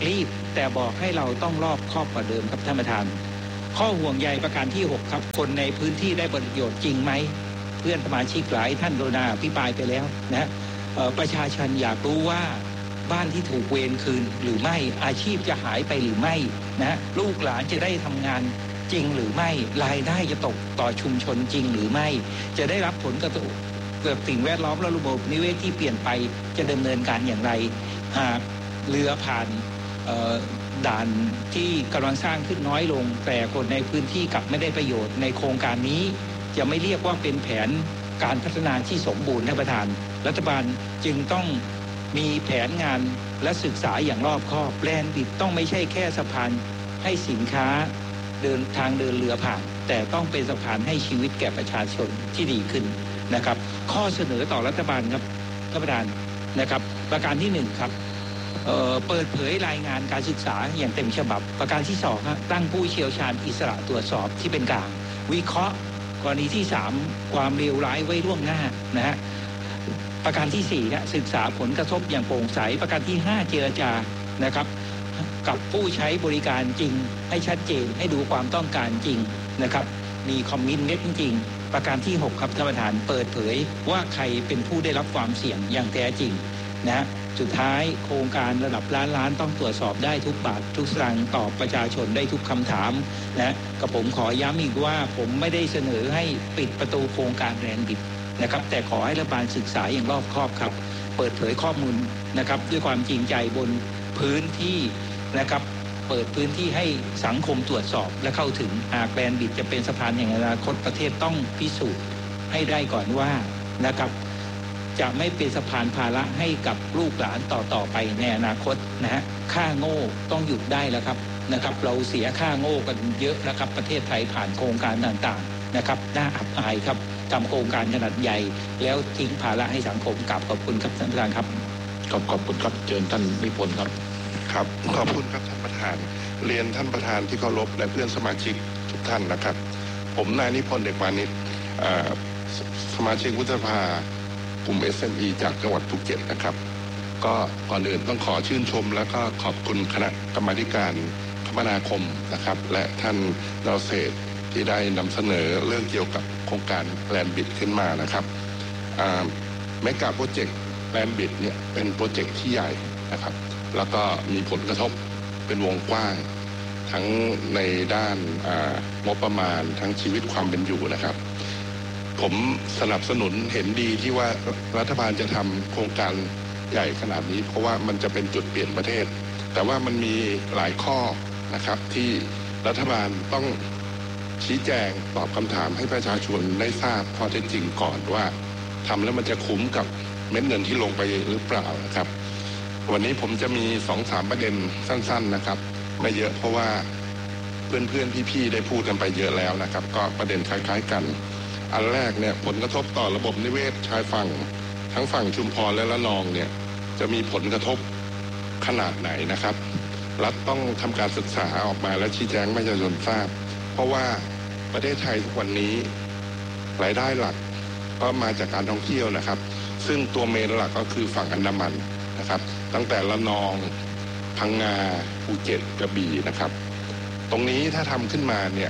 รีบแต่บอกให้เราต้องรอบคอบกว่าเดิมครับท่านประธานข้อห่วงใยประการที่6ครับคนในพื้นที่ได้ประโยชน์จริงไหมเพื่อนสมาชิกหลายท่านโดนาอภิปรายไปแล้วนะประชาชนอยากรู้ว่าบ้านที่ถูกเวรคืนหรือไม่อาชีพจะหายไปหรือไม่นะลูกหลานจะได้ทำงานจริงหรือไม่รายได้จะตกต่อชุมชนจริงหรือไม่จะได้รับผลกระทบเกิดสิ่งแวดล้อมและระบบนิเวศที่เปลี่ยนไปจะดำเนินการอย่างไรหากเรือผ่านด่านที่กำลังสร้างขึ้นน้อยลงแต่คนในพื้นที่กลับไม่ได้ประโยชน์ในโครงการนี้จะไม่เรียกว่าเป็นแผนการพัฒนาที่สมบูรณ์ท่านประธานรัฐบาลจึงต้องมีแผนงานและศึกษาอย่างรอบคอบแลนด์บิดต้องไม่ใช่แค่สะพานให้สินค้าเดินทางเดินเรือผ่านแต่ต้องเป็นสะพานให้ชีวิตแก่ประชาชนที่ดีขึ้นนะครับข้อเสนอต่อรัฐบาลครับท่านประธานนะครับประการที่1ครับเปิดเผยรายงานการศึกษาอย่างเต็มฉบับประการที่2ครับตั้งผู้เชี่ยวชาญอิสระตรวจสอบที่เป็นกลางวิเคราะห์กรณีที่3ความเลวร้ายไว้ล่วงหน้านะฮะประการที่4นะศึกษาผลกระทบอย่างโปร่งใสประการที่5เจรจานะครับกับผู้ใช้บริการจริงให้ชัดเจนให้ดูความต้องการจริงนะครับมีคอมมิตเมนต์จริงประการที่6ครับท่านประธานเปิดเผยว่าใครเป็นผู้ได้รับความเสี่ยงอย่างแท้จริงนะสุดท้ายโครงการระดับล้านต้องตรวจสอบได้ทุกบาททุกสตางค์ตอบประชาชนได้ทุกคำถามนะกับผมขอย้ำอีกว่าผมไม่ได้เสนอให้ปิดประตูโครงการแลนด์บิดนะครับแต่ขอให้รัฐบาลศึกษาอย่างรอบคอบครับเปิดเผยข้อมูลนะครับด้วยความจริงใจบนพื้นที่นะครับเปิดพื้นที่ให้สังคมตรวจสอบและเข้าถึงหากแลนด์บิดจะเป็นสะพานแห่งอนาคตประเทศต้องพิสูจน์ให้ได้ก่อนว่านะครับจะไม่เป็นสะพานภาระให้กับลูกหลานต่อไปในอนาคตนะฮะค่าโง่ต้องหยุดได้แล้วครับนะครับเราเสียค่าโง่กันเยอะนะครับประเทศไทยผ่านโครงการต่างๆนะครับน่าอับอายครับทำโครงการขนาดใหญ่แล้วทิ้งภาระให้สังคมกลับขอบคุณครับท่านประธานครับ
ขอบคุณครับเชิญท่านนิพนธ์ครับ
ครับขอบคุณครับท่านประธานเรียนท่านประธานที่เคารพและเพื่อนสมาชิกทุกท่านนะครับผมนายนิพนธ์เด็กวานิชสมาชิกวุฒิสภากลุ่ม SME จากจังหวัดภูเก็ตนะครับก็ก่อนอื่นต้องขอชื่นชมและก็ขอบคุณคณะกรรมาธิการคมนาคมนะครับและท่านดาวเศรษฐ์ที่ได้นำเสนอเรื่องเกี่ยวกับโครงการแลนด์บิดขึ้นมานะครับเมกะโปรเจกต์แลนด์บิดเนี่ยเป็นโปรเจกต์ที่ใหญ่นะครับแล้วก็มีผลกระทบเป็นวงกว้างทั้งในด้านงบประมาณทั้งชีวิตความเป็นอยู่นะครับผมสนับสนุนเห็นดีที่ว่ารัฐบาลจะทำโครงการใหญ่ขนาดนี้เพราะว่ามันจะเป็นจุดเปลี่ยนประเทศแต่ว่ามันมีหลายข้อนะครับที่รัฐบาลต้องชี้แจงตอบคำถามให้ประชาชนได้ทราบข้อเท็จจริงก่อนว่าทำแล้วมันจะคุ้มกับเม็ดเงินที่ลงไปหรือเปล่านะครับวันนี้ผมจะมี 2-3 ประเด็นสั้นๆนะครับไม่เยอะเพราะว่าเพื่อนๆพี่ๆได้พูดกันไปเยอะแล้วนะครับก็ประเด็นคล้ายๆกันอันแรกเนี่ยผลกระทบต่อระบบนิเวศชายฝั่งทั้งฝั่งชุมพรและระนองเนี่ยจะมีผลกระทบขนาดไหนนะครับรัฐต้องทำการศึกษาออกมาและชี้แจงให้ประชาชนทราบเพราะว่าประเทศไทยทุกวันนี้รายได้หลักก็มาจากการท่องเที่ยวนะครับซึ่งตัวเมนหลักก็คือฝั่งอันดามันนะครับตั้งแต่ระนองพังงาภูเก็ตกระบี่นะครับตรงนี้ถ้าทำขึ้นมาเนี่ย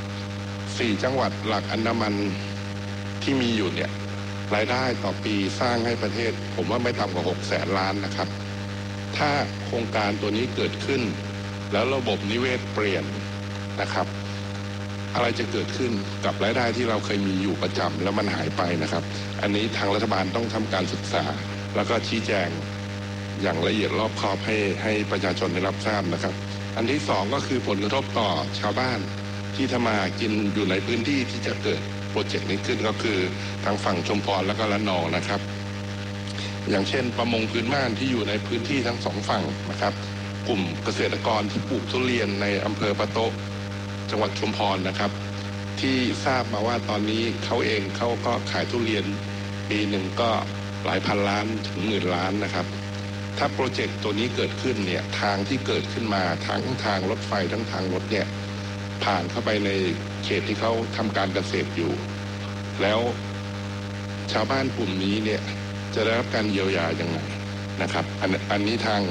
4จังหวัดหลักอันดามันที่มีอยู่เนี่ยรายได้ต่อปีสร้างให้ประเทศผมว่าไม่ต่ำกว่า600,000 ล้านนะครับถ้าโครงการตัวนี้เกิดขึ้นแล้วระบบนิเวศเปลี่ยนนะครับอะไรจะเกิดขึ้นกับรายได้ที่เราเคยมีอยู่ประจำแล้วมันหายไปนะครับอันนี้ทางรัฐบาลต้องทำการศึกษาแล้วก็ชี้แจงอย่างละเอียดรอบคอบให้ประชาชนได้รับทราบนะครับอันที่2ก็คือผลกระทบต่อชาวบ้านที่ทำมากินอยู่ในพื้นที่ที่จะเกิดโปรเจกต์นี้ขึ้นก็คือทางฝั่งชุมพรและก็ระนองนะครับอย่างเช่นประมงพื้นบ้านที่อยู่ในพื้นที่ทั้ง2ฝั่งนะครับกลุ่มเกษตรกรที่ปลูกทุเรียนในอำเภอปะโต๊ะจังหวัดชุมพรนะครับที่ทราบมาว่าตอนนี้เขาก็ขายทุเรียนปีหนึ่งก็หลายพันล้านถึงหมื่นล้านนะครับถ้าโปรเจกต์ตัวนี้เกิดขึ้นเนี่ยทางที่เกิดขึ้นมาทั้งทางรถไฟทั้งทางรถเนี่ยผ่านเข้าไปในเขตที่เขาทำการเกษตรอยู่แล้วชาวบ้านกลุ่มนี้เนี่ยจะได้รับการเยียวยาอย่างไรนะครับอันนี้ทาง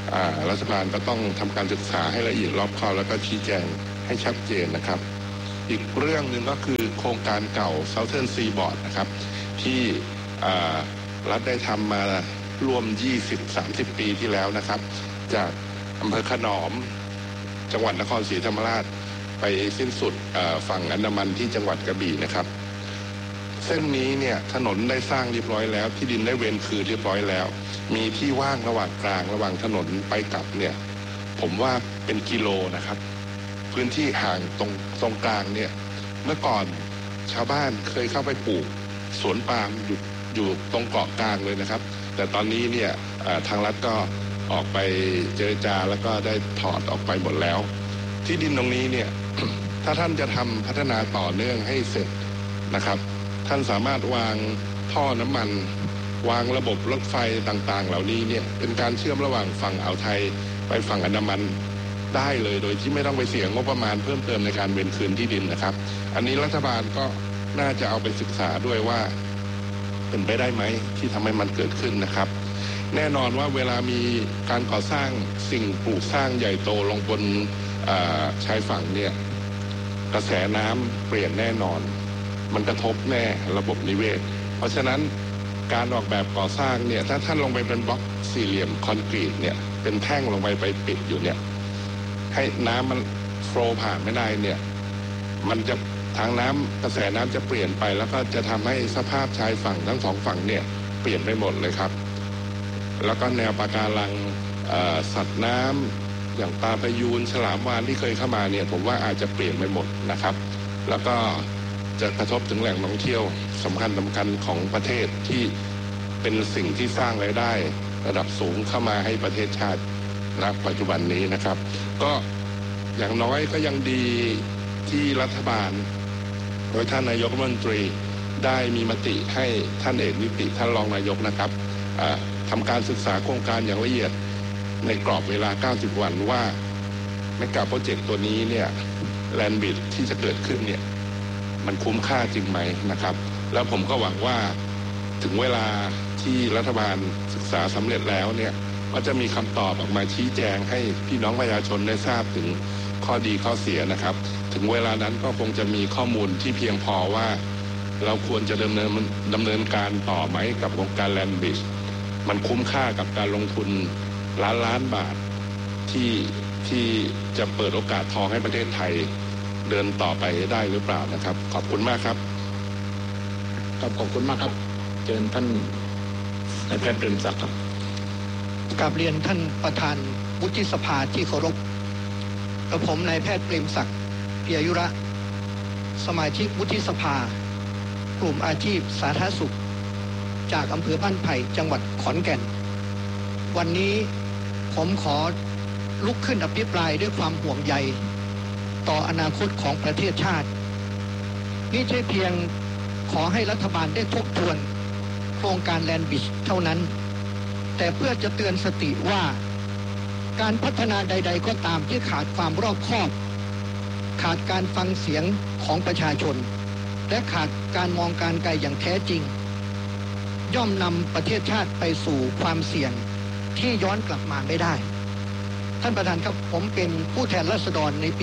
รัฐบาลก็ต้องทำการศึกษาให้ละเอียดรอบคอบแล้วก็ชี้แจงให้ชัดเจนนะครับอีกเรื่องหนึ่งก็คือโครงการเก่า Southern Seaboard นะครับที่รัฐได้ทำมาร่วม 20-30 ปีที่แล้วนะครับจากอำเภอขนอมจังหวัดนครศรีธรรมราชไปสิ้นสุดฝั่งอันดามันที่จังหวัดกระบี่นะครับเส้นนี้เนี่ยถนนได้สร้างเรียบร้อยแล้วที่ดินได้เวรคืนเรียบร้อยแล้วมีที่ว่างระหว่างกลางระหว่างถนนไปกลับเนี่ยผมว่าเป็นกิโลนะครับพื้นที่ห่างตรงกลางเนี่ยเมื่อก่อนชาวบ้านเคยเข้าไปปลูกสวนปาล์มอยู่ตรงเกาะกลางเลยนะครับแต่ตอนนี้เนี่ยทางรัฐก็ออกไปเจรจาแล้วก็ได้ถอดออกไปหมดแล้วที่ดินตรงนี้เนี่ย ถ้าท่านจะทำพัฒนาต่อเนื่องให้เสร็จนะครับท่านสามารถวางท่อน้ำมันวางระบบรถไฟต่างๆเหล่านี้เนี่ยเป็นการเชื่อมระหว่างฝั่งอ่าวไทยไปฝั่งอันดามันได้เลยโดยที่ไม่ต้องไปเสียงบประมาณเพิ่มเติมในการเวรคืนที่ดินนะครับอันนี้รัฐบาลก็น่าจะเอาไปศึกษาด้วยว่าเป็นไปได้ไหมที่ทำให้มันเกิดขึ้นนะครับแน่นอนว่าเวลามีการก่อสร้างสิ่งปลูกสร้างใหญ่โตลงบนชายฝั่งเนี่ยกระแสน้ำเปลี่ยนแน่นอนมันกระทบแน่ระบบนิเวศเพราะฉะนั้นการออกแบบก่อสร้างเนี่ยถ้าท่านลงไปเป็นบล็อกสี่เหลี่ยมคอนกรีตเนี่ยเป็นแท่งลงไปปิดอยู่เนี่ยให้น้ำมันโฟลว์ผ่านไม่ได้เนี่ยมันจะทางน้ำกระแสน้ำจะเปลี่ยนไปแล้วก็จะทำให้สภาพชายฝั่งทั้งสองฝั่งเนี่ยเปลี่ยนไปหมดเลยครับแล้วก็แนวปะการังสัตว์น้ำอย่างปลาพยูนฉลามวาฬที่เคยเข้ามาเนี่ยผมว่าอาจจะเปลี่ยนไปหมดนะครับแล้วก็จะกระทบถึงแหล่งท่องเที่ยวสำคัญของประเทศที่เป็นสิ่งที่สร้างรายได้ระดับสูงเข้ามาให้ประเทศชาติณปัจจุบันนี้นะครับก็อย่างน้อยก็ยังดีที่รัฐบาลโดยท่านนายกรัฐมนตรีได้มีมติให้ท่านเอกนิติท่านรองนายกนะครับทำการศึกษาโครงการอย่างละเอียดในกรอบเวลา90 วันว่าเมกะโปรเจกต์ตัวนี้เนี่ยแลนด์บิดที่จะเกิดขึ้นเนี่ยมันคุ้มค่าจริงไหมนะครับแล้วผมก็หวังว่าถึงเวลาที่รัฐบาลศึกษาสำเร็จแล้วเนี่ยก็จะมีคำตอบออกมาชี้แจงให้พี่น้องประชาชนได้ทราบถึงข้อดีข้อเสียนะครับถึงเวลานั้นก็คงจะมีข้อมูลที่เพียงพอว่าเราควรจะดำเนินการต่อไหมกับโครงการแลนด์บิชมันคุ้มค่ากับการลงทุนล้านบาทที่จะเปิดโอกาสทองให้ประเทศไทยเดินต่อไปได้หรือเปล่านะครับขอบคุณมากครับ
ขอบคุณมากครับเชิญท่านนายแพทย์เปรมศักดิ์ครับ
กราบเรียนท่านประธานวุฒิสภาที่เคารพกระผมนายแพทย์เปรมศักดิ์เพียยุระสมาชิกวุฒิสภากลุ่มอาชีพสาธารณสุขจากอำเภอบ้านไผ่จังหวัดขอนแก่นวันนี้ผมขอลุกขึ้นอภิปรายด้วยความห่วงใยต่ออนาคตของประเทศชาติไม่ใช่เพียงขอให้รัฐบาลได้ทบทวนโครงการแลนด์บิชเท่านั้นแต่เพื่อจะเตือนสติว่าการพัฒนาใดๆก็ตามที่ขาดความรอบคอบขาดการฟังเสียงของประชาชนและขาดการมองการไกลอย่างแท้จริงย่อมนำประเทศชาติไปสู่ความเสี่ยงที่ย้อนกลับมาไม่ได้ท่านประธานครับผมเป็นผู้แทนราษฎรในปี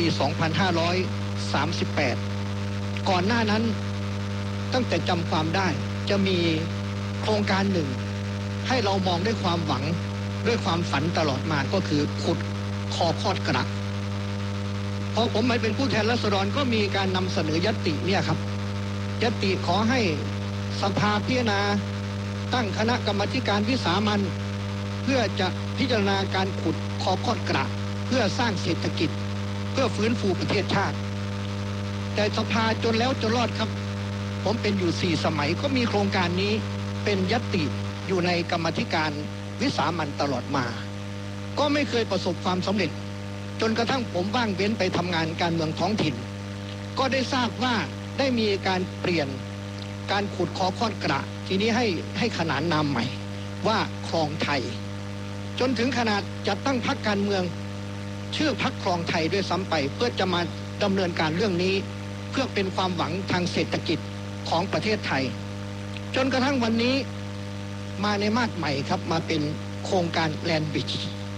2538 ก่อนหน้านั้นตั้งแต่จำความได้จะมีโครงการหนึ่งให้เรามองด้วยความหวังด้วยความฝันตลอดมาก็คือขุดคอคอดกระพอผมมาเป็นผู้แทนราษฎรก็มีการนำเสนอญัตติเนี่ยครับญัตติขอให้สภาพิจารณาตั้งคณะกรรมาธิการวิสามัญเพื่อจะพิจารณาการขุดคอคอดกระเพื่อสร้างเศรษฐกิจเพื่อฟื้นฟูประเทศชาติแต่สภาจนแล้วจนรอดครับผมเป็นอยู่4 สมัยก็มีโครงการนี้เป็นญัตติอยู่ในกรรมาธิการวิสามัญตลอดมาก็ไม่เคยประสบความสำเร็จจนกระทั่งผมว่างเว้นไปทำงานการเมืองท้องถิ่นก็ได้ทราบว่าได้มีการเปลี่ยนการขุดคอคอดกระทีนี้ให้ขนานนามใหม่ว่าคลองไทยจนถึงขนาดจัดตั้งพรรคการเมืองชื่อพรรคคลองไทยด้วยซ้ำไปเพื่อจะมาดำเนินการเรื่องนี้เพื่อเป็นความหวังทางเศรษฐกิจของประเทศไทยจนกระทั่งวันนี้มาในมาตรใหม่ครับมาเป็นโครงการแลนด์บิช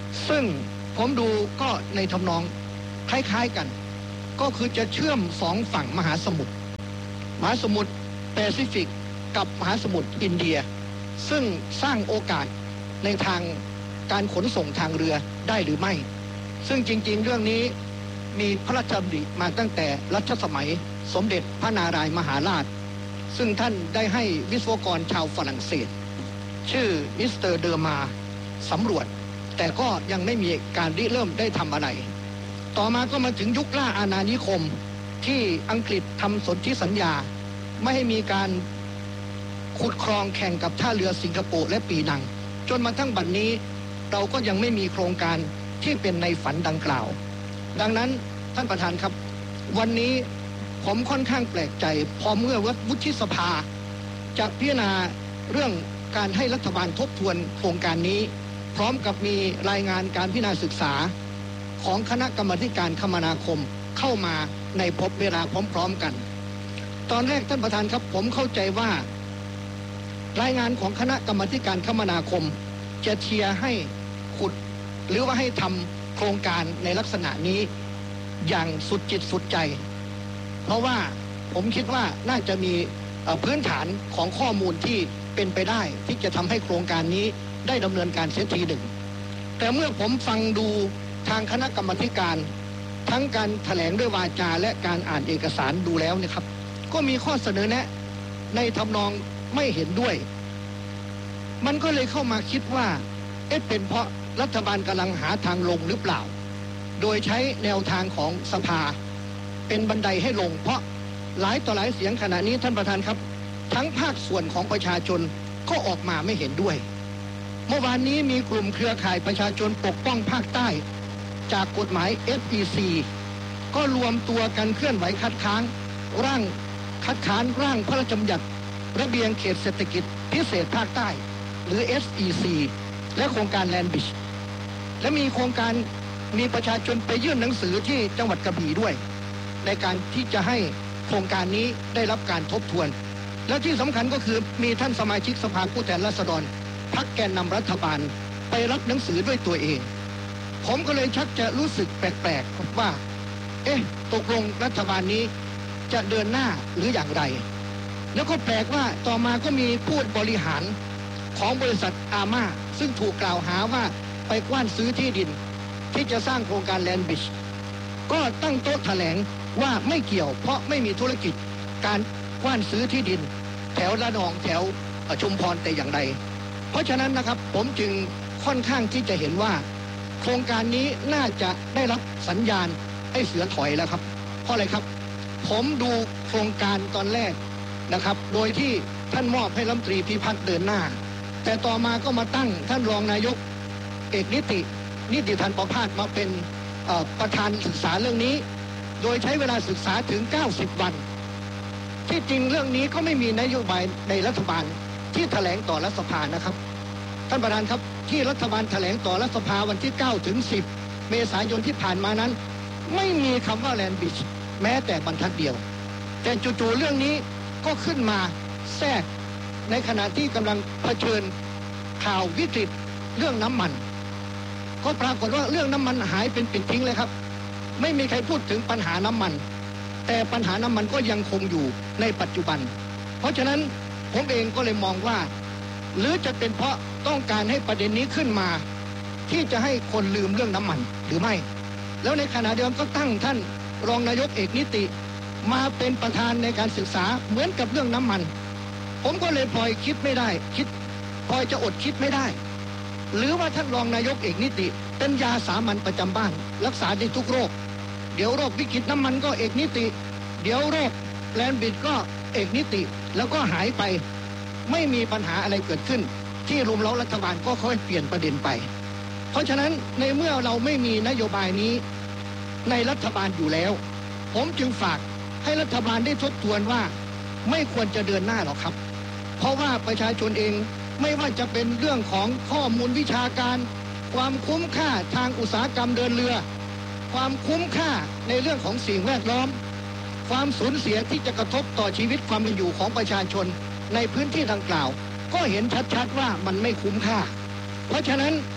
ซึ่งผมดูก็ในทำนองคล้ายๆกันก็คือจะเชื่อมสองฝั่งมหาสมุทรแปซิฟิกกับมหาสมุทรอินเดียซึ่งสร้างโอกาสในทางการขนส่งทางเรือได้หรือไม่ซึ่งจริงๆเรื่องนี้มีพระราชดำริมาตั้งแต่รัชสมัยสมเด็จพระนารายณ์มหาราชซึ่งท่านได้ให้วิศวกรชาวฝรั่งเศสชื่อมิสเตอร์เดอร์มาสำรวจแต่ก็ยังไม่มีการริเริ่มได้ทำอะไรต่อมาก็มาถึงยุคล่าอาณานิคมที่อังกฤษทำสนธิสัญญาไม่ให้มีการขุดคลองแข่งกับท่าเรือสิงคโปร์และปีนังจนมาทั้งบัดนี้เราก็ยังไม่มีโครงการที่เป็นในฝันดังกล่าวดังนั้นท่านประธานครับวันนี้ผมค่อนข้างแปลกใจพอเมื่อวุฒิสภาจะพิจารณาเรื่องการให้รัฐบาลทบทวนโครงการนี้พร้อมกับมีรายงานการพิจารณาศึกษาของคณะกรรมาการคมนาคมเข้ามาในพบเวลาพร้อมๆกันตอนแรกท่านประธานครับผมเข้าใจว่ารายงานของคณะกรรมาการคมนาคมจะเชียร์ให้ขุดหรือว่าให้ทำโครงการในลักษณะนี้อย่างสุดจิตสุดใจเพราะว่าผมคิดว่าน่าจะมีพื้นฐานของข้อมูลที่เป็นไปได้ที่จะทำให้โครงการนี้ได้ดำเนินการเสียทีหนึ่งแต่เมื่อผมฟังดูทางคณะกรรมาการทั้งการแถลงด้วยวาจาและการอ่านเอกสารดูแล้วนะครับก็มีข้อเสนอแนะในทำนองไม่เห็นด้วยมันก็เลยเข้ามาคิดว่าเป็นเพราะรัฐบาลกำลังหาทางลงหรือเปล่าโดยใช้แนวทางของสภาเป็นบันไดให้ลงเพราะหลายต่อหลายเสียงขณะนี้ท่านประธานครับทั้งภาคส่วนของประชาชนก็ออกมาไม่เห็นด้วยเมื่อวานนี้มีกลุ่มเครือข่ายประชาชนปกป้องภาคใต้จากกฎหมาย FEC ก็รวมตัวกันเคลื่อนไหวคัดค้านร่างพระราชบัญญัติระเบียงเขตเศรษฐกิจพิเศษภาคใต้หรือ SEC และโครงการแลนด์บริดจ์และมีโครงการมีประชาชนไปยื่นหนังสือที่จังหวัดกระบี่ด้วยในการที่จะให้โครงการนี้ได้รับการทบทวนและที่สำคัญก็คือมีท่านสมาชิกสภาผู้แทนราษฎรพรรคแกนนำรัฐบาลไปรับหนังสือด้วยตัวเองผมก็เลยชักจะรู้สึกแปลกๆว่าตกลงรัฐบาลนี้จะเดินหน้าหรืออย่างไรแล้วก็แปลกว่าต่อมาก็มีผู้บริหารของบริษัทอาม่าซึ่งถูกกล่าวหาว่าไปกว้านซื้อที่ดินที่จะสร้างโครงการแลนด์บริดจ์ก็ตั้งโต๊ะแถลงว่าไม่เกี่ยวเพราะไม่มีธุรกิจการกว้านซื้อที่ดินแถวระนองแถวชุมพรแต่อย่างใดเพราะฉะนั้นนะครับผมจึงค่อนข้างที่จะเห็นว่าโครงการนี้น่าจะได้รับสัญญาณให้เสือถอยแล้วครับเพราะอะไรครับผมดูโครงการตอนแรกนะครับโดยที่ท่านมอบให้รัฐมนตรีพิพัฒน์เดินหน้าแต่ต่อมาก็มาตั้งท่านรองนายกเอกนิติธันประภาสมาเป็นประธานศึกษาเรื่องนี้โดยใช้เวลาศึกษาถึง90วันที่จริงเรื่องนี้ก็ไม่มีนโยบายในรัฐบาลที่แถลงต่อรัฐสภานะครับท่านประธานครับที่รัฐบาลแถลงต่อรัฐสภาวันที่9ถึง10เมษายนที่ผ่านมานั้นไม่มีคำว่าแลนด์บริดจ์แม้แต่บรรทัดเดียวแต่จู่ๆเรื่องนี้ก็ขึ้นมาแทรกในขณะที่กำลังเผชิญข่าววิกฤตเรื่องน้ำมันก็ปรากฏว่าเรื่องน้ำมันหายเป็นปิดทิ้งเลยครับไม่มีใครพูดถึงปัญหาน้ำมันแต่ปัญหาน้ำมันก็ยังคงอยู่ในปัจจุบันเพราะฉะนั้นผมเองก็เลยมองว่าหรือจะเป็นเพราะต้องการให้ประเด็นนี้ขึ้นมาที่จะให้คนลืมเรื่องน้ำมันหรือไม่แล้วในขณะเดียวกันก็ตั้งท่านรองนายกเอกนิติมาเป็นประธานในการศึกษาเหมือนกับเรื่องน้ำมันผมก็เลยพลอยคิดไม่ได้พลอยจะอดคิดไม่ได้หรือว่าท่านรองนายกเอกนิติเป็นยาสามัญประจำบ้านรักษาได้ทุกโรคเดี๋ยวโรควิกฤตน้ำมันก็เอกนิติเดี๋ยวโรคแลนด์บริดจ์ก็เอกนิติแล้วก็หายไปไม่มีปัญหาอะไรเกิดขึ้นที่รุมเร้ารัฐบาลก็ค่อยเปลี่ยนประเด็นไปเพราะฉะนั้นในเมื่อเราไม่มีนโยบายนี้ในรัฐบาลอยู่แล้วผมจึงฝากให้รัฐบาลได้ทบทวนว่าไม่ควรจะเดินหน้าหรอกครับเพราะว่าประชาชนเองไม่ว่าจะเป็นเรื่องของข้อมูลวิชาการความคุ้มค่าทางอุตสาหกรรมเดินเรือความคุ้มค่าในเรื่องของสิ่งแวดล้อมความสูญเสียที่จะกระทบต่อชีวิตความเป็นอยู่ของประชาชนในพื้นที่ดังกล่าวก็เห็นชัดๆว่ามันไม่คุ้มค่าเพราะฉะนั้น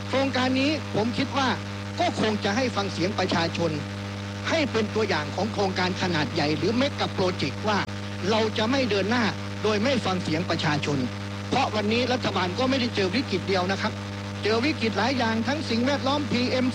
โครงการนี้ผมคิดว่าก็คงจะให้ฟังเสียงประชาชนให้เป็นตัวอย่างของโครงการขนาดใหญ่หรือเมกะโปรเจกต์ว่าเราจะไม่เดินหน้าโดยไม่ฟังเสียงประชาชนเพราะวันนี้รัฐบาลก็ไม่ได้เจอวิกฤตเดียวนะครับเจอวิกฤตหลายอย่างทั้งสิ่งแวดล้อม PM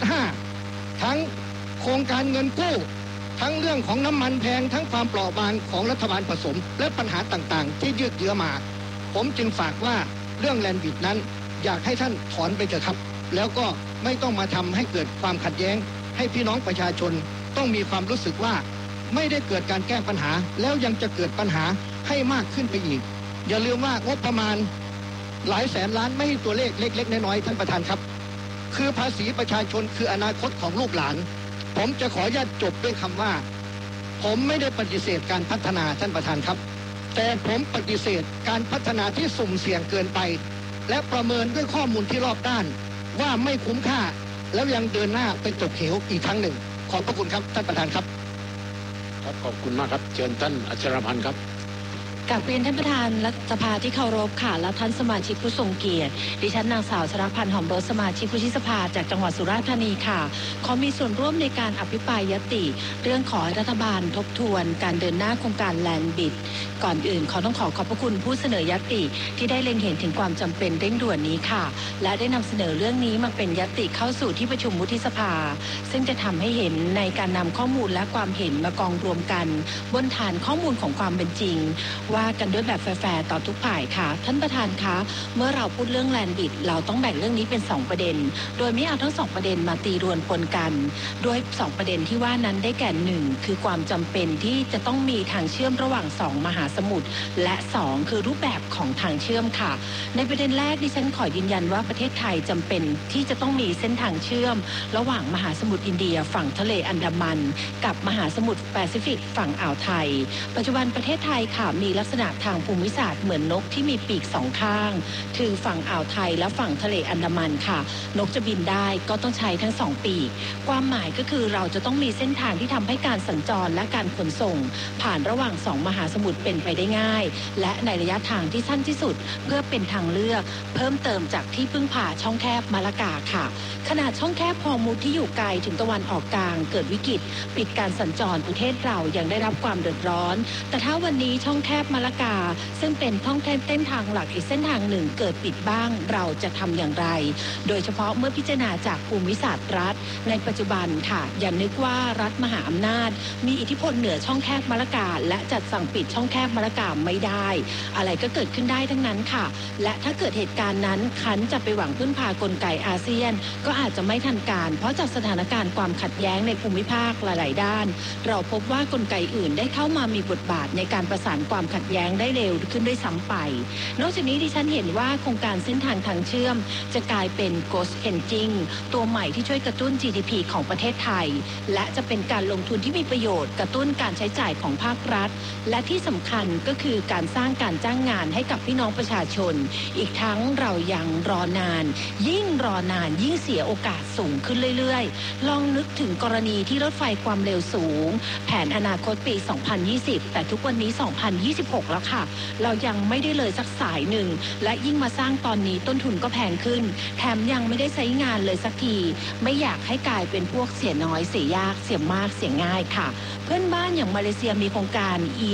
2.5 ทั้งโครงการเงินกู้ทั้งเรื่องของน้ำมันแพงทั้งความเปราะบางของรัฐบาลผสมและปัญหาต่างๆที่ยืดเยื้อมาผมจึงฝากว่าเรื่องแลนด์บิดนั้นอยากให้ท่านถอนไปเถอะครับแล้วก็ไม่ต้องมาทำให้เกิดความขัดแย้งให้พี่น้องประชาชนต้องมีความรู้สึกว่าไม่ได้เกิดการแก้ปัญหาแล้วยังจะเกิดปัญหาให้มากขึ้นไปอีกอย่าลืมว่างบประมาณหลายแสนล้านไม่ใช่ตัวเลขเล็กๆน้อยๆท่านประธานครับคือภาษีประชาชนคืออนาคตของลูกหลานผมจะขออนุญาตจบด้วยคำว่าผมไม่ได้ปฏิเสธการพัฒนาท่านประธานครับแต่ผมปฏิเสธการพัฒนาที่สุ่มเสี่ยงเกินไปและประเมินด้วยข้อมูลที่รอบด้านว่าไม่คุ้มค่าแล้วยังเดินหน้าไปตกเหวอีกครั้งหนึ่งขอบพระคุณครับท่านประธานครับ
ครับขอบคุณมากครับเชิญท่านอัชรพันธ์ครับ
กราบเรียนท่านประธานรัฐสภาที่เคารพค่ะและท่านสมาชิกผู้ทรงเกียรติดิฉันนางสาวชรพันธ์หอมรสสมาชิกวุฒิสภาจากจังหวัดสุราษฎร์ธานีค่ะขอมีส่วนร่วมในการอภิปรายยติเรื่องขอรัฐบาลทบทวนการเดินหน้าโครงการแลนด์บิดก่อนอื่นต้องขอบพระคุณผู้เสนอยติที่ได้เล็งเห็นถึงความจำเป็นเร่งด่วนนี้ค่ะและได้นำเสนอเรื่องนี้มาเป็นยติเข้าสู่ที่ประชุมวุฒิสภาซึ่งจะทำให้เห็นในการนำข้อมูลและความเห็นมากองรวมกันบนฐานข้อมูลของความเป็นจริงว่ากันด้วยแบบแฟร์ต่อทุกฝ่ายค่ะท่านประธานคะเมื่อเราพูดเรื่องแลนด์บิดเราต้องแบ่งเรื่องนี้เป็น2ประเด็นโดยไม่เอาทั้ง2ประเด็นมาตีรวนปนกันโดย2ประเด็นที่ว่านั้นได้แก่1คือความจำเป็นที่จะต้องมีทางเชื่อมระหว่าง2มหาสมุทรและ2คือรูปแบบของทางเชื่อมค่ะในประเด็นแรกดิฉันขอยืนยันว่าประเทศไทยจำเป็นที่จะต้องมีเส้นทางเชื่อมระหว่างมหาสมุทรอินเดียฝั่งทะเลอันดามันกับมหาสมุทรแปซิฟิกฝั่งอ่าวไทยปัจจุบันประเทศไทยค่ะมีลักษณะทางภูมิศาสตร์เหมือนนกที่มีปีก2ข้างคือฝั่งอ่าวไทยและฝั่งทะเลอันดามันค่ะนกจะบินได้ก็ต้องใช้ทั้ง2ปีกความหมายก็คือเราจะต้องมีเส้นทางที่ทำให้การสัญจรและการขนส่งผ่านระหว่าง2มหาสมุทรเป็นไปได้ง่ายและในระยะทางที่สั้นที่สุดเพื่อเป็นทางเลือกเพิ่มเติมจากที่พึ่งพาช่องแคบมะละกาค่ะขนาดช่องแคบฮอร์มุซที่อยู่ไกลถึงตะวันออกกลางเกิดวิกฤตปิดการสัญจรประเทศเรายังได้รับความเดือดร้อนแต่ถ้าวันนี้ช่องแคบมะละกาซึ่งเป็นท่องเส้นทางหลักอีกเส้นทางหนึ่งเกิดปิดบ้างเราจะทำอย่างไรโดยเฉพาะเมื่อพิจารณาจากภูมิศาสตร์รัฐในปัจจุบันค่ะอย่านึกว่ารัฐมหาอำนาจมีอิทธิพลเหนือช่องแคบมะละกาและจัดสั่งปิดช่องแคบมะละกาไม่ได้อะไรก็เกิดขึ้นได้ทั้งนั้นค่ะและถ้าเกิดเหตุการณ์นั้นคันจะไปหวังพึ่งพากลไกอาเซียนก็อาจจะไม่ทันการเพราะจากสถานการณ์ความขัดแย้งในภูมิภาคหลายๆด้านเราพบว่ากลไกอื่นได้เข้ามามีบทบาทในการประสานความขัดแย้งได้เร็วขึ้นด้วยซ้ำไปนอกจากนี้ดิฉันเห็นว่าโครงการเส้นทางทางเชื่อมจะกลายเป็น Ghost Engine ตัวใหม่ที่ช่วยกระตุ้น GDP ของประเทศไทยและจะเป็นการลงทุนที่มีประโยชน์กระตุ้นการใช้จ่ายของภาครัฐและที่สำคัญก็คือการสร้างการจ้างงานให้กับพี่น้องประชาชนอีกทั้งเรายังรอนานยิ่งรอนานยิ่งเสียโอกาสสูงขึ้นเรื่อยๆลองนึกถึงกรณีที่รถไฟความเร็วสูงแผนอนาคตปี 2020 แต่ทุกวันนี้ 2026 แล้วค่ะเรายังไม่ได้เลยสักสายหนึ่งและยิ่งมาสร้างตอนนี้ต้นทุนก็แพงขึ้นแถมยังไม่ได้ใช้งานเลยสักทีไม่อยากให้กลายเป็นพวกเสียน้อยเสียยากเสียมากเสียง่ายค่ะเพื่อนบ้านอย่างมาเลเซียมีโครงการ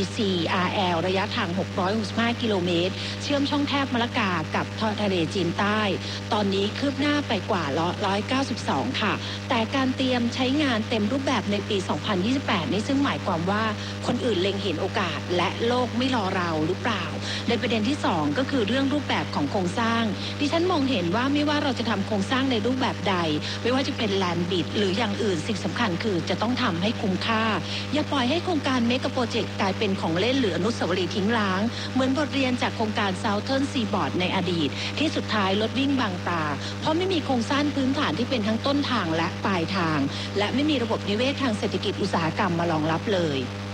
ECRL ระยะทาง665กิโลเมตรเชื่อมช่องแคบมะละกากับทะเลจีนใต้ตอนนี้คืบหน้าไปกว่า192ค่ะแต่การเตรียมใช้งานเต็มรูปแบบในปี 2028 นี้ซึ่งหมายความว่าคนอื่นเล็งเห็นโอกาสและโลกไม่รอเราหรือเปล่าในประเด็นที่2ก็คือเรื่องรูปแบบของโครงสร้างดิฉันมองเห็นว่าไม่ว่าเราจะทำโครงสร้างในรูปแบบใดไม่ว่าจะเป็นแลนด์บิดหรืออย่างอื่นสิ่งสำคัญคือจะต้องทำให้คุ้มค่าอย่าปล่อยให้โครงการเมกะโปรเจกต์กลายเป็นของเล่นหรืออนุสาวรีย์ทิ้งร้างเหมือนบทเรียนจากโครงการ Southern Seaboard ในอดีตที่สุดท้ายรถวิ่งบางตาเพราะไม่มีโครงสร้างพื้นฐานที่เป็นทั้งต้นทางและปลายทางและไม่มีระบบนิเวศทางเศรษฐกิจอุตสาหกรรมมารองรับเลย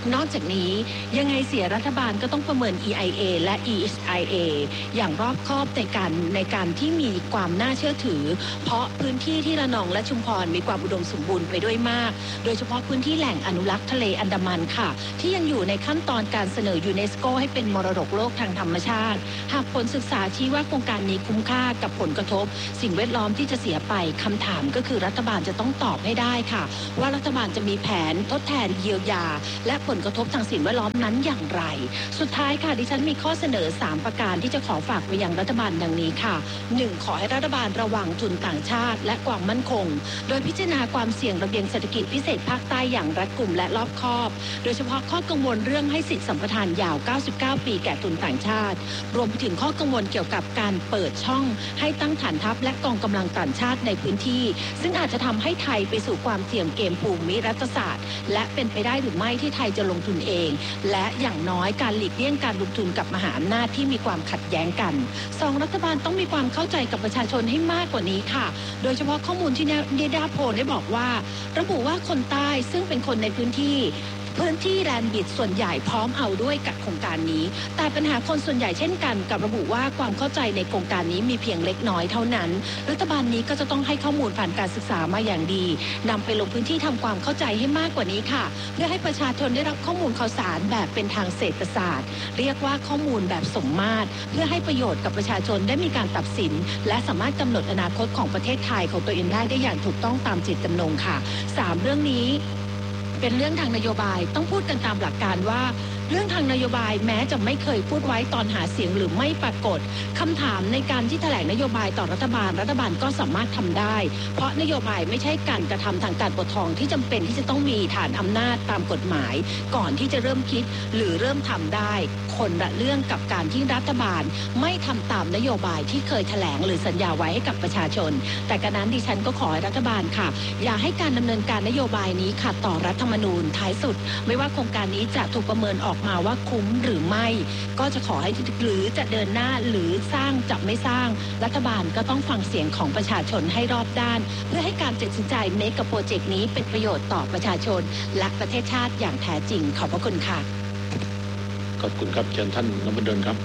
นอกจากนี้ยังไงเสียรัฐบาลก็ต้องประเมิน EIA และ ESIA อย่างรอบคอบในการที่มีความน่าเชื่อถือเพราะพื้นที่ที่ระนองและชุมพรมีความอุดมสมบูรณ์ไปด้วยมากโดยเฉพาะพื้นที่แหล่งอนุรักษ์ทะเลอันดามันค่ะที่ยังอยู่ในขั้นตอนการเสนอยูเนสโกให้เป็นมรดกโลกทางธรรมชาติหากผลศึกษาชี้ว่าโครงการนี้คุ้มค่ากับผลกระทบสิ่งแวดล้อมที่จะเสียไปคำถามก็คือรัฐบาลจะต้องตอบให้ได้ค่ะว่ารัฐบาลจะมีแผนทดแทนเยียวยาและผลกระทบทางสิ่งแวดล้อมนั้นอย่างไรสุดท้ายค่ะดิฉันมีข้อเสนอ3ประการที่จะขอฝากไปยังรัฐบาลดังนี้ค่ะ 1. ขอให้รัฐบาลระวังทุนต่างชาติและความมั่นคงโดยพิจารณาความเสี่ยงระเบียงเศรษฐกิจพิเศษภาคใต้อย่างรัดกุมและรอบคอบโดยเฉพาะข้อกังวลเรื่องให้สิทธิสัมปทานยาว99ปีแก่ทุนต่างชาติรวมไปถึงข้อกังวลเกี่ยวกับการเปิดช่องให้ตั้งฐานทัพและกองกำลังต่างชาติในพื้นที่ซึ่งอาจจะทำให้ไทยไปสู่ความเสี่ยงเกมภูมิรัฐศาสตร์และเป็นไปได้หรือไม่ที่ไทยจะลงทุนเองและอย่างน้อยการหลีกเลี่ยงการลงทุนกับมหาอำนาจที่มีความขัดแย้งกัน2รัฐบาลต้องมีความเข้าใจกับประชาชนให้มากกว่านี้ค่ะโดยเฉพาะข้อมูลที่นิดาโพลได้บอกว่าระบุว่าคนใต้ซึ่งเป็นคนในพื้นที่แลนด์บิดส่วนใหญ่พร้อมเอาด้วยกับโครงการนี้แต่ปัญหาคนส่วนใหญ่เช่นกันกับระบุว่าความเข้าใจในโครงการนี้มีเพียงเล็กน้อยเท่านั้นรัฐบาลนี้ก็จะต้องให้ข้อมูลผ่านการศึกษามาอย่างดีนำไปลงพื้นที่ทำความเข้าใจให้มากกว่านี้ค่ะเพื่อให้ประชาชนได้รับข้อมูลข่าวสารแบบเป็นทางเศรษฐศาสตร์เรียกว่าข้อมูลแบบสมมาตรเพื่อให้ประโยชน์กับประชาชนได้มีการตัดสินและสามารถกำหนดอนาคตของประเทศไทยของตัวเองได้อย่างถูกต้องตามเจตจำนงค่ะ3เรื่องนี้เป็นเรื่องทางนโยบายต้องพูดกันตามหลักการว่าเรื่องทางนโยบายแม้จะไม่เคยพูดไว้ตอนหาเสียงหรือไม่ปรากฏคำถามในการที่แถลงนโยบายต่อรัฐบาลก็สามารถทำได้เพราะนโยบายไม่ใช่การกระทำทางการปกครองที่จำเป็นที่จะต้องมีฐานอำนาจตามกฎหมายก่อนที่จะเริ่มคิดหรือเริ่มทำได้คนละเรื่องกับการที่รัฐบาลไม่ทำตามนโยบายที่เคยแถลงหรือสัญญาไว้ให้กับประชาชนแต่กระนั้นดิฉันก็ขอให้รัฐบาลค่ะอย่าให้การดำเนินการนโยบายนี้ขัดต่อรัฐธรรมนูญท้ายสุดไม่ว่าโครงการนี้จะถูกประเมินออกมาว่าคุ้มหรือไม่ก็จะขอให้หรือจะเดินหน้าหรือสร้างจะไม่สร้างรัฐบาลก็ต้องฟังเสียงของประชาชนให้รอบด้านเพื่อให้การตัดสินใจเมกะโปรเจกต์นี้เป็นประโยชน์ต่อประชาชนและประเทศชาติอย่างแท้จริงขอบพระคุณค่ะ
ขอบคุณครับเชิญท่านนพดลครับ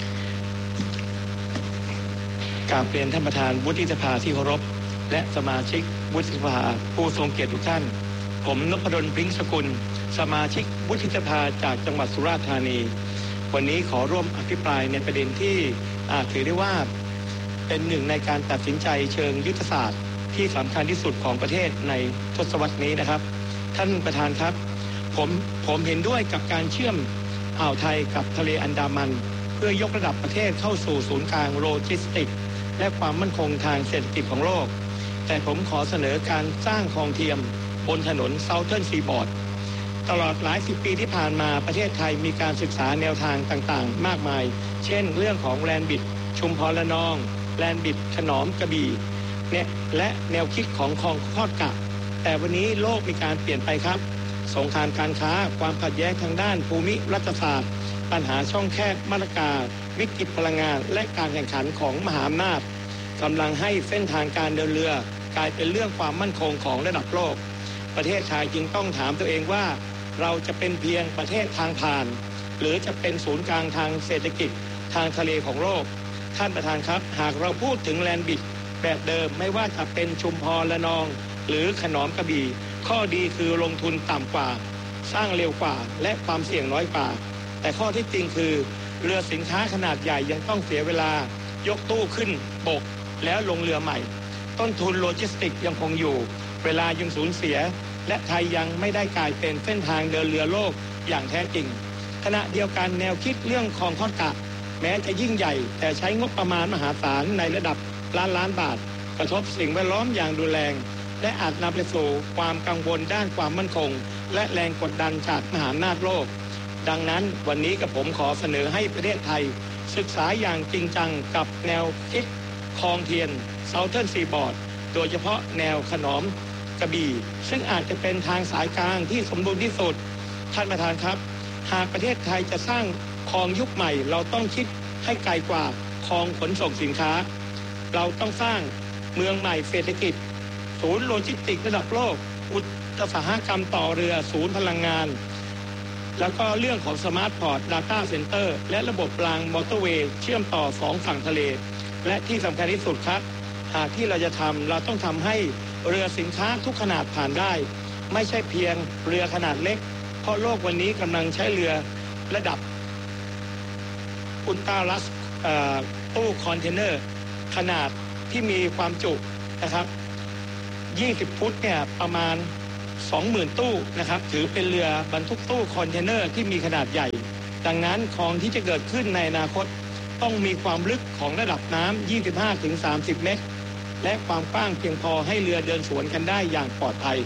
กราบเรียนท่านประธานวุฒิสภาที่เคารพและสมาชิกวุฒิสภาผู้ทรงเกียรติทุกท่านผมนพดล พริ้งสกุลสมาชิกวุฒิสภาจากจังหวัดสุราษฎร์ธานีวันนี้ขอร่วมอภิปรายในประเด็นที่ถือได้ว่าเป็นหนึ่งในการตัดสินใจเชิงยุทธศาสตร์ที่สำคัญที่สุดของประเทศในทศวรรษนี้นะครับท่านประธานครับผมเห็นด้วยกับการเชื่อมอ่าวไทยกับทะเลอันดามันเพื่อยกระดับประเทศเข้าสู่ศูนย์กลางโลจิสติกส์และความมั่นคงทางเศรษฐกิจของโลกแต่ผมขอเสนอการสร้างคลองเทียมบนถนน Southern Seaboard ตลอดหลายสิบปีที่ผ่านมาประเทศไทยมีการศึกษาแนวทางต่างๆมากมายเช่นเรื่องของแลนด์บิดชุมพรระนองแลนด์บิดขนอมกระบี่และแนวคิดของคลองคอดกะแต่วันนี้โลกมีการเปลี่ยนไปครับสงครามการค้าความขัดแย้งทางด้านภูมิรัฐศาสตร์ปัญหาช่องแคบมาตรการวิกฤตพลังงานและการแข่งขันของมหาอำนาจกำลังให้เส้นทางการเดินเรือกลายเป็นเรื่องความมั่นคงของระดับโลกประเทศไทยจึงต้องถามตัวเองว่าเราจะเป็นเพียงประเทศทางผ่านหรือจะเป็นศูนย์กลางทางเศรษฐกิจทางทะเลของโลกท่านประธานครับหากเราพูดถึงแลนด์บิดแบบเดิมไม่ว่าจะเป็นชุมพรระนองหรือขนอมกระบี่ข้อดีคือลงทุนต่ำกว่าสร้างเร็วกว่าและความเสี่ยงน้อยกว่าแต่ข้อที่จริงคือเรือสินค้าขนาดใหญ่ยังต้องเสียเวลายกตู้ขึ้นบกแล้วลงเรือใหม่ต้นทุนโลจิสติกยังคงอยู่เวลายังสูญเสียและไทยยังไม่ได้กลายเป็นเส้นทางเดินเรือโลกอย่างแท้จริงขณะเดียวกันแนวคิดเรื่องคลองคอดกะแม้จะยิ่งใหญ่แต่ใช้งบประมาณมหาศาลในระดับล้านบาทกระทบสิ่งแวดล้อมอย่างรุนแรงและอาจนำไปสู่ความกังวลด้านความมั่นคงและแรงกดดันจากมหาอำนาจโลกดังนั้นวันนี้กับผมขอเสนอให้ประเทศไทยศึกษาอย่างจริงจังกับแนวคิดคลองเทียน Southern Seaboard โดยเฉพาะแนวขนอมกระบี่ซึ่งอาจจะเป็นทางสายกลางที่สมบูรณ์ที่สุดท่านประธานครับหากประเทศไทยจะสร้างคลองยุคใหม่เราต้องคิดให้ไกลกว่าคลองขนส่งสินค้าเราต้องสร้างเมืองใหม่เศรษฐกิจศูนย์โลจิสติกส์ระดับโลกอุตสาหกรรมต่อเรือศูนย์พลังงานแล้วก็เรื่องของสมาร์ทพอร์ต Data Center และระบบรางมอเตอร์เวย์เชื่อมต่อ2ฝั่งทะเลและที่สำคัญที่สุดครับหากที่เราจะทำเราต้องทำให้เรือสินค้าทุกขนาดผ่านได้ไม่ใช่เพียงเรือขนาดเล็กเพราะโลกวันนี้กำลังใช้เรือระดับอุลตราลัสตู้คอนเทนเนอร์ขนาดที่มีความจุนะครับ20 ฟุตเนี่ยประมาณ 20,000 ตู้นะครับถือเป็นเรือบรรทุกตู้คอนเทนเนอร์ที่มีขนาดใหญ่ดังนั้นคลองที่จะเกิดขึ้นในอนาคตต้องมีความลึกของระดับน้ำ 25-30 เมตรและความกว้างเพียงพอให้เรือเดินสวนกันได้อย่างปลอดภัย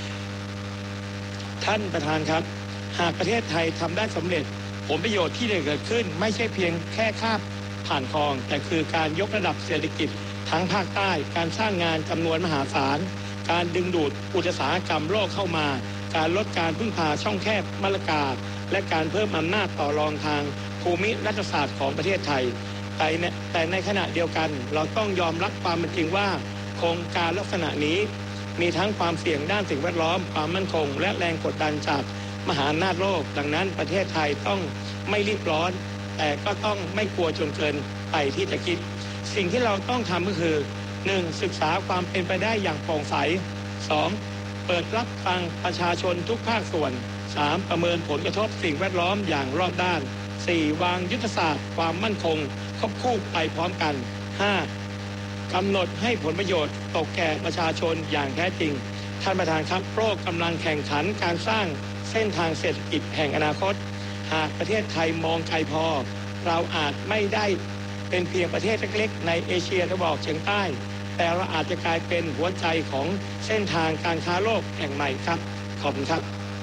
ท่านประธานครับหากประเทศไทยทำได้สำเร็จผลประโยชน์ที่จะเกิดขึ้นไม่ใช่เพียงแค่ข้ามผ่านคลองแต่คือการยกระดับเศรษฐกิจทั้งภาคใต้การสร้างงานจำนวนมหาศาลการดึงดูดอุตสาหกรรมโลกเข้ามาการลดการพึ่งพาช่องแคบมลกาและการเพิ่มอำนาจต่อรองทางภูมิรัฐศาสตร์ของประเทศไทยแต่ในขณะเดียวกันเราต้องยอมรับความเป็นจริงว่าโครงการลักษณะนี้มีทั้งความเสี่ยงด้านสิ่งแวดล้อมความมั่นคงและแรงกดดันจากมหาอำนาจโลกดังนั้นประเทศไทยต้องไม่รีบร้อนแต่ก็ต้องไม่กลัวจนเกินไปที่จะคิดสิ่งที่เราต้องทำก็คือ 1. ศึกษาความเป็นไปได้อย่างโปร่งใส 2. เปิดรับฟังประชาชนทุกภาคส่วน 3. ประเมินผลกระทบสิ่งแวดล้อมอย่างรอบด้าน 4. วางยุทธศาสตร์ความมั่นคงควบคู่ไปพร้อมกัน 5. กำหนดให้ผลประโยชน์ตกแก่ประชาชนอย่างแท้จริงท่านประธานครับโลกกำลังแข่งขันการสร้างเส้นทางเศรษฐกิจแห่งอนาคตหากประเทศไทยมองไกลพอเราอาจไม่ได้เป็นเพียงประเทศเล็กๆในเอเชียตะวันออกเฉียงใต้แต่เราอาจจะกลายเป็นหัวใจของเส้นทางการค้าโลกแห่งใหม่ครับขอบคุณครับ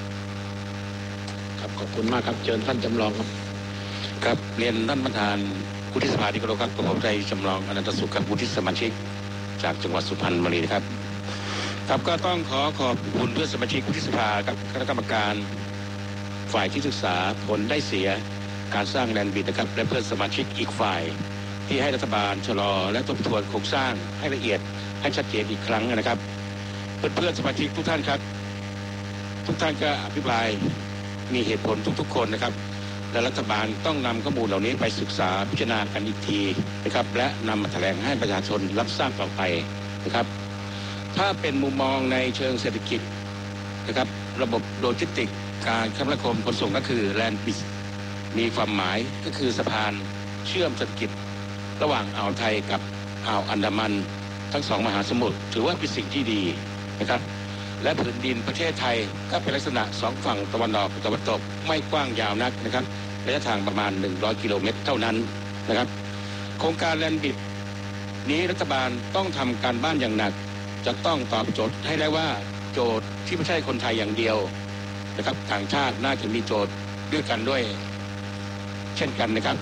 ครับขอบคุณมากครับเชิญท่านจำลองครับ
ครับเรียนท่านประธานวุฒิสภาที่เคารพครับผมใจจำลองอนันตสุขครับวุฒิสมาชิกจากจังหวัดสุพรรณบุรีครับครับก็ต้องขอบคุณเพื่อนสมาชิกวุฒิสภาครับคณะกรรมการฝ่ายที่ศึกษาผลได้เสียการสร้างแลนด์บิดนะครับและเพื่อนสมาชิกอีกฝ่ายที่ให้รัฐบาลชะลอและทบทวนโครงสร้างให้ละเอียดให้ชัดเจนอีกครั้งนะครับเพื่อนสมาชิกทุกท่านครับทุกท่านก็อภิปรายมีเหตุผลทุกๆคนนะครับและรัฐบาลต้องนำข้อมูลเหล่านี้ไปศึกษาพิจารณากันอีกทีนะครับและนำมาแถลงให้ประชาชนรับทราบต่อไปนะครับถ้าเป็นมุมมองในเชิงเศรษฐกิจนะครับระบบโลจิสติกการคมนาคมขนส่งก็คือแลนด์บิดมีความหมายก็คือสะพานเชื่อมเศรษฐกิจระหว่างอ่าวไทยกับอ่าวอันดามันทั้งสองมหาสมุทรถือว่าเป็นสิ่งที่ดีนะครับและผืนดินประเทศไทยก็เป็นลักษณะสองฝั่งตะวันออกตะวันตกไม่กว้างยาวนักนะครับระยะทางประมาณ100 กิโลเมตรเท่านั้นนะครับโครงการแลนด์บิดนี้รัฐบาลต้องทำการบ้านอย่างหนักจะต้องตอบโจทย์ให้ได้ว่าโจทย์ที่ไม่ใช่คนไทยอย่างเดียวนะครับต่างชาติน่าจะมีโจทย์ด้วยกันด้วยเช่นกันนะครับ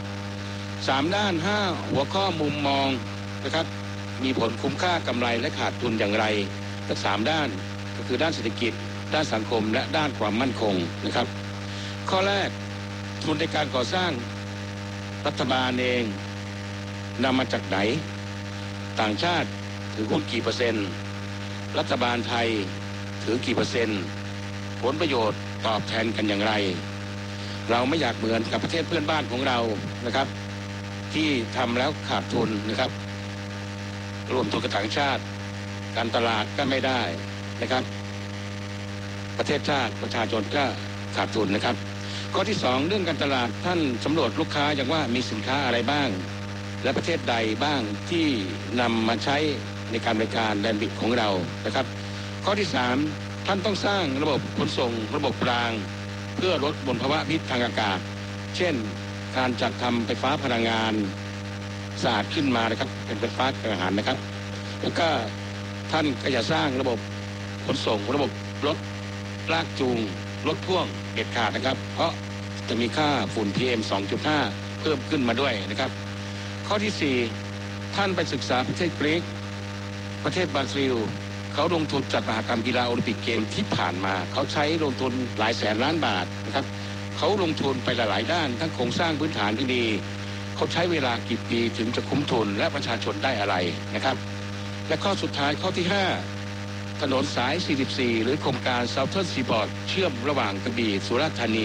3 ด้าน 5 หัวข้อมุมมองนะครับมีผลคุ้มค่ากำไรและขาดทุนอย่างไรทั้ง3 ด้านก็คือด้านเศรษฐกิจด้านสังคมและด้านความมั่นคงนะครับข้อแรกทุนในการก่อสร้างรัฐบาลเองนำมาจากไหนต่างชาติถือหุ้นกี่เปอร์เซ็นต์รัฐบาลไทยถือกี่เปอร์เซ็นต์ผลประโยชน์ตอบแทนกันอย่างไรเราไม่อยากเหมือนกับประเทศเพื่อนบ้านของเรานะครับที่ทำแล้วขาดทุนนะครับรวมทุนกับต่างชาติการตลาดก็ไม่ได้นะครับประเทศชาติประชาชนก็ขาดทุนนะครับข้อที่2เรื่องการตลาดท่านสำรวจลูกค้าอย่างว่ามีสินค้าอะไรบ้างและประเทศใดบ้างที่นำมาใช้ในการบริการแลนด์บิดของเรานะครับข้อที่3ท่านต้องสร้างระบบขนส่งระบบรางเพื่อลดมลภาวะพิษทางอากาศเช่นการจัดทำไฟฟ้าพลังงานสะอาดขึ้นมานะครับเป็นไฟฟ้ากังหันนะครับแล้วก็ท่านก็จะสร้างระบบขนส่งระบบรถลากจูงรถพ่วงเด็ดขาดนะครับเพราะจะมีค่าฝุ่น PM 2.5 เพิ่มขึ้นมาด้วยนะครับข้อที่4ท่านไปศึกษาประเทศกรีกประเทศบราซิลเขาลงทุนจัดมหกรรมกีฬาโอลิมปิกเกมที่ผ่านมาเขาใช้ลงทุนหลายแสนล้านบาทนะครับเขาลงทุนไปหลายๆด้านทั้งโครงสร้างพื้นฐานที่ดีเขาใช้เวลากี่ปีถึงจะคุ้มทุนและประชาชนได้อะไรนะครับและข้อสุดท้ายข้อที่5ถนนสาย44หรือโครงการ Southern Seaboard เชื่อมระหว่างกระบี่สุราษฎร์ธานี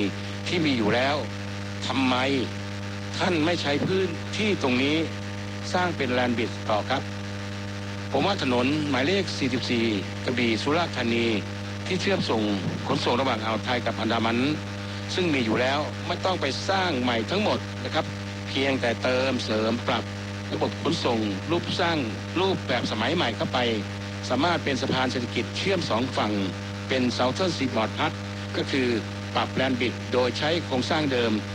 ที่มีอยู่แล้วทำไมท่านไม่ใช้พื้นที่ตรงนี้สร้างเป็นแลนด์บริดจ์ต่อครับผมว่าถนนหมายเลข 44 กระบี่สุราษฎร์ธานีที่เชื่อมส่งขนส่งระหว่างอ่าวไทยกับอันดามันซึ่งมีอยู่แล้วไม่ต้องไปสร้างใหม่ทั้งหมดนะครับเพียงแต่เติมเสริมปรับระบบขนส่งรูปแบบสมัยใหม่เข้าไปสามารถเป็นสะพานเศรษฐกิจเชื่อม2ฝั่งเป็น Southern Seaboard Path ก็คือปรับแลนด์บริดจ์โดยใช้โครงสร้างเดิม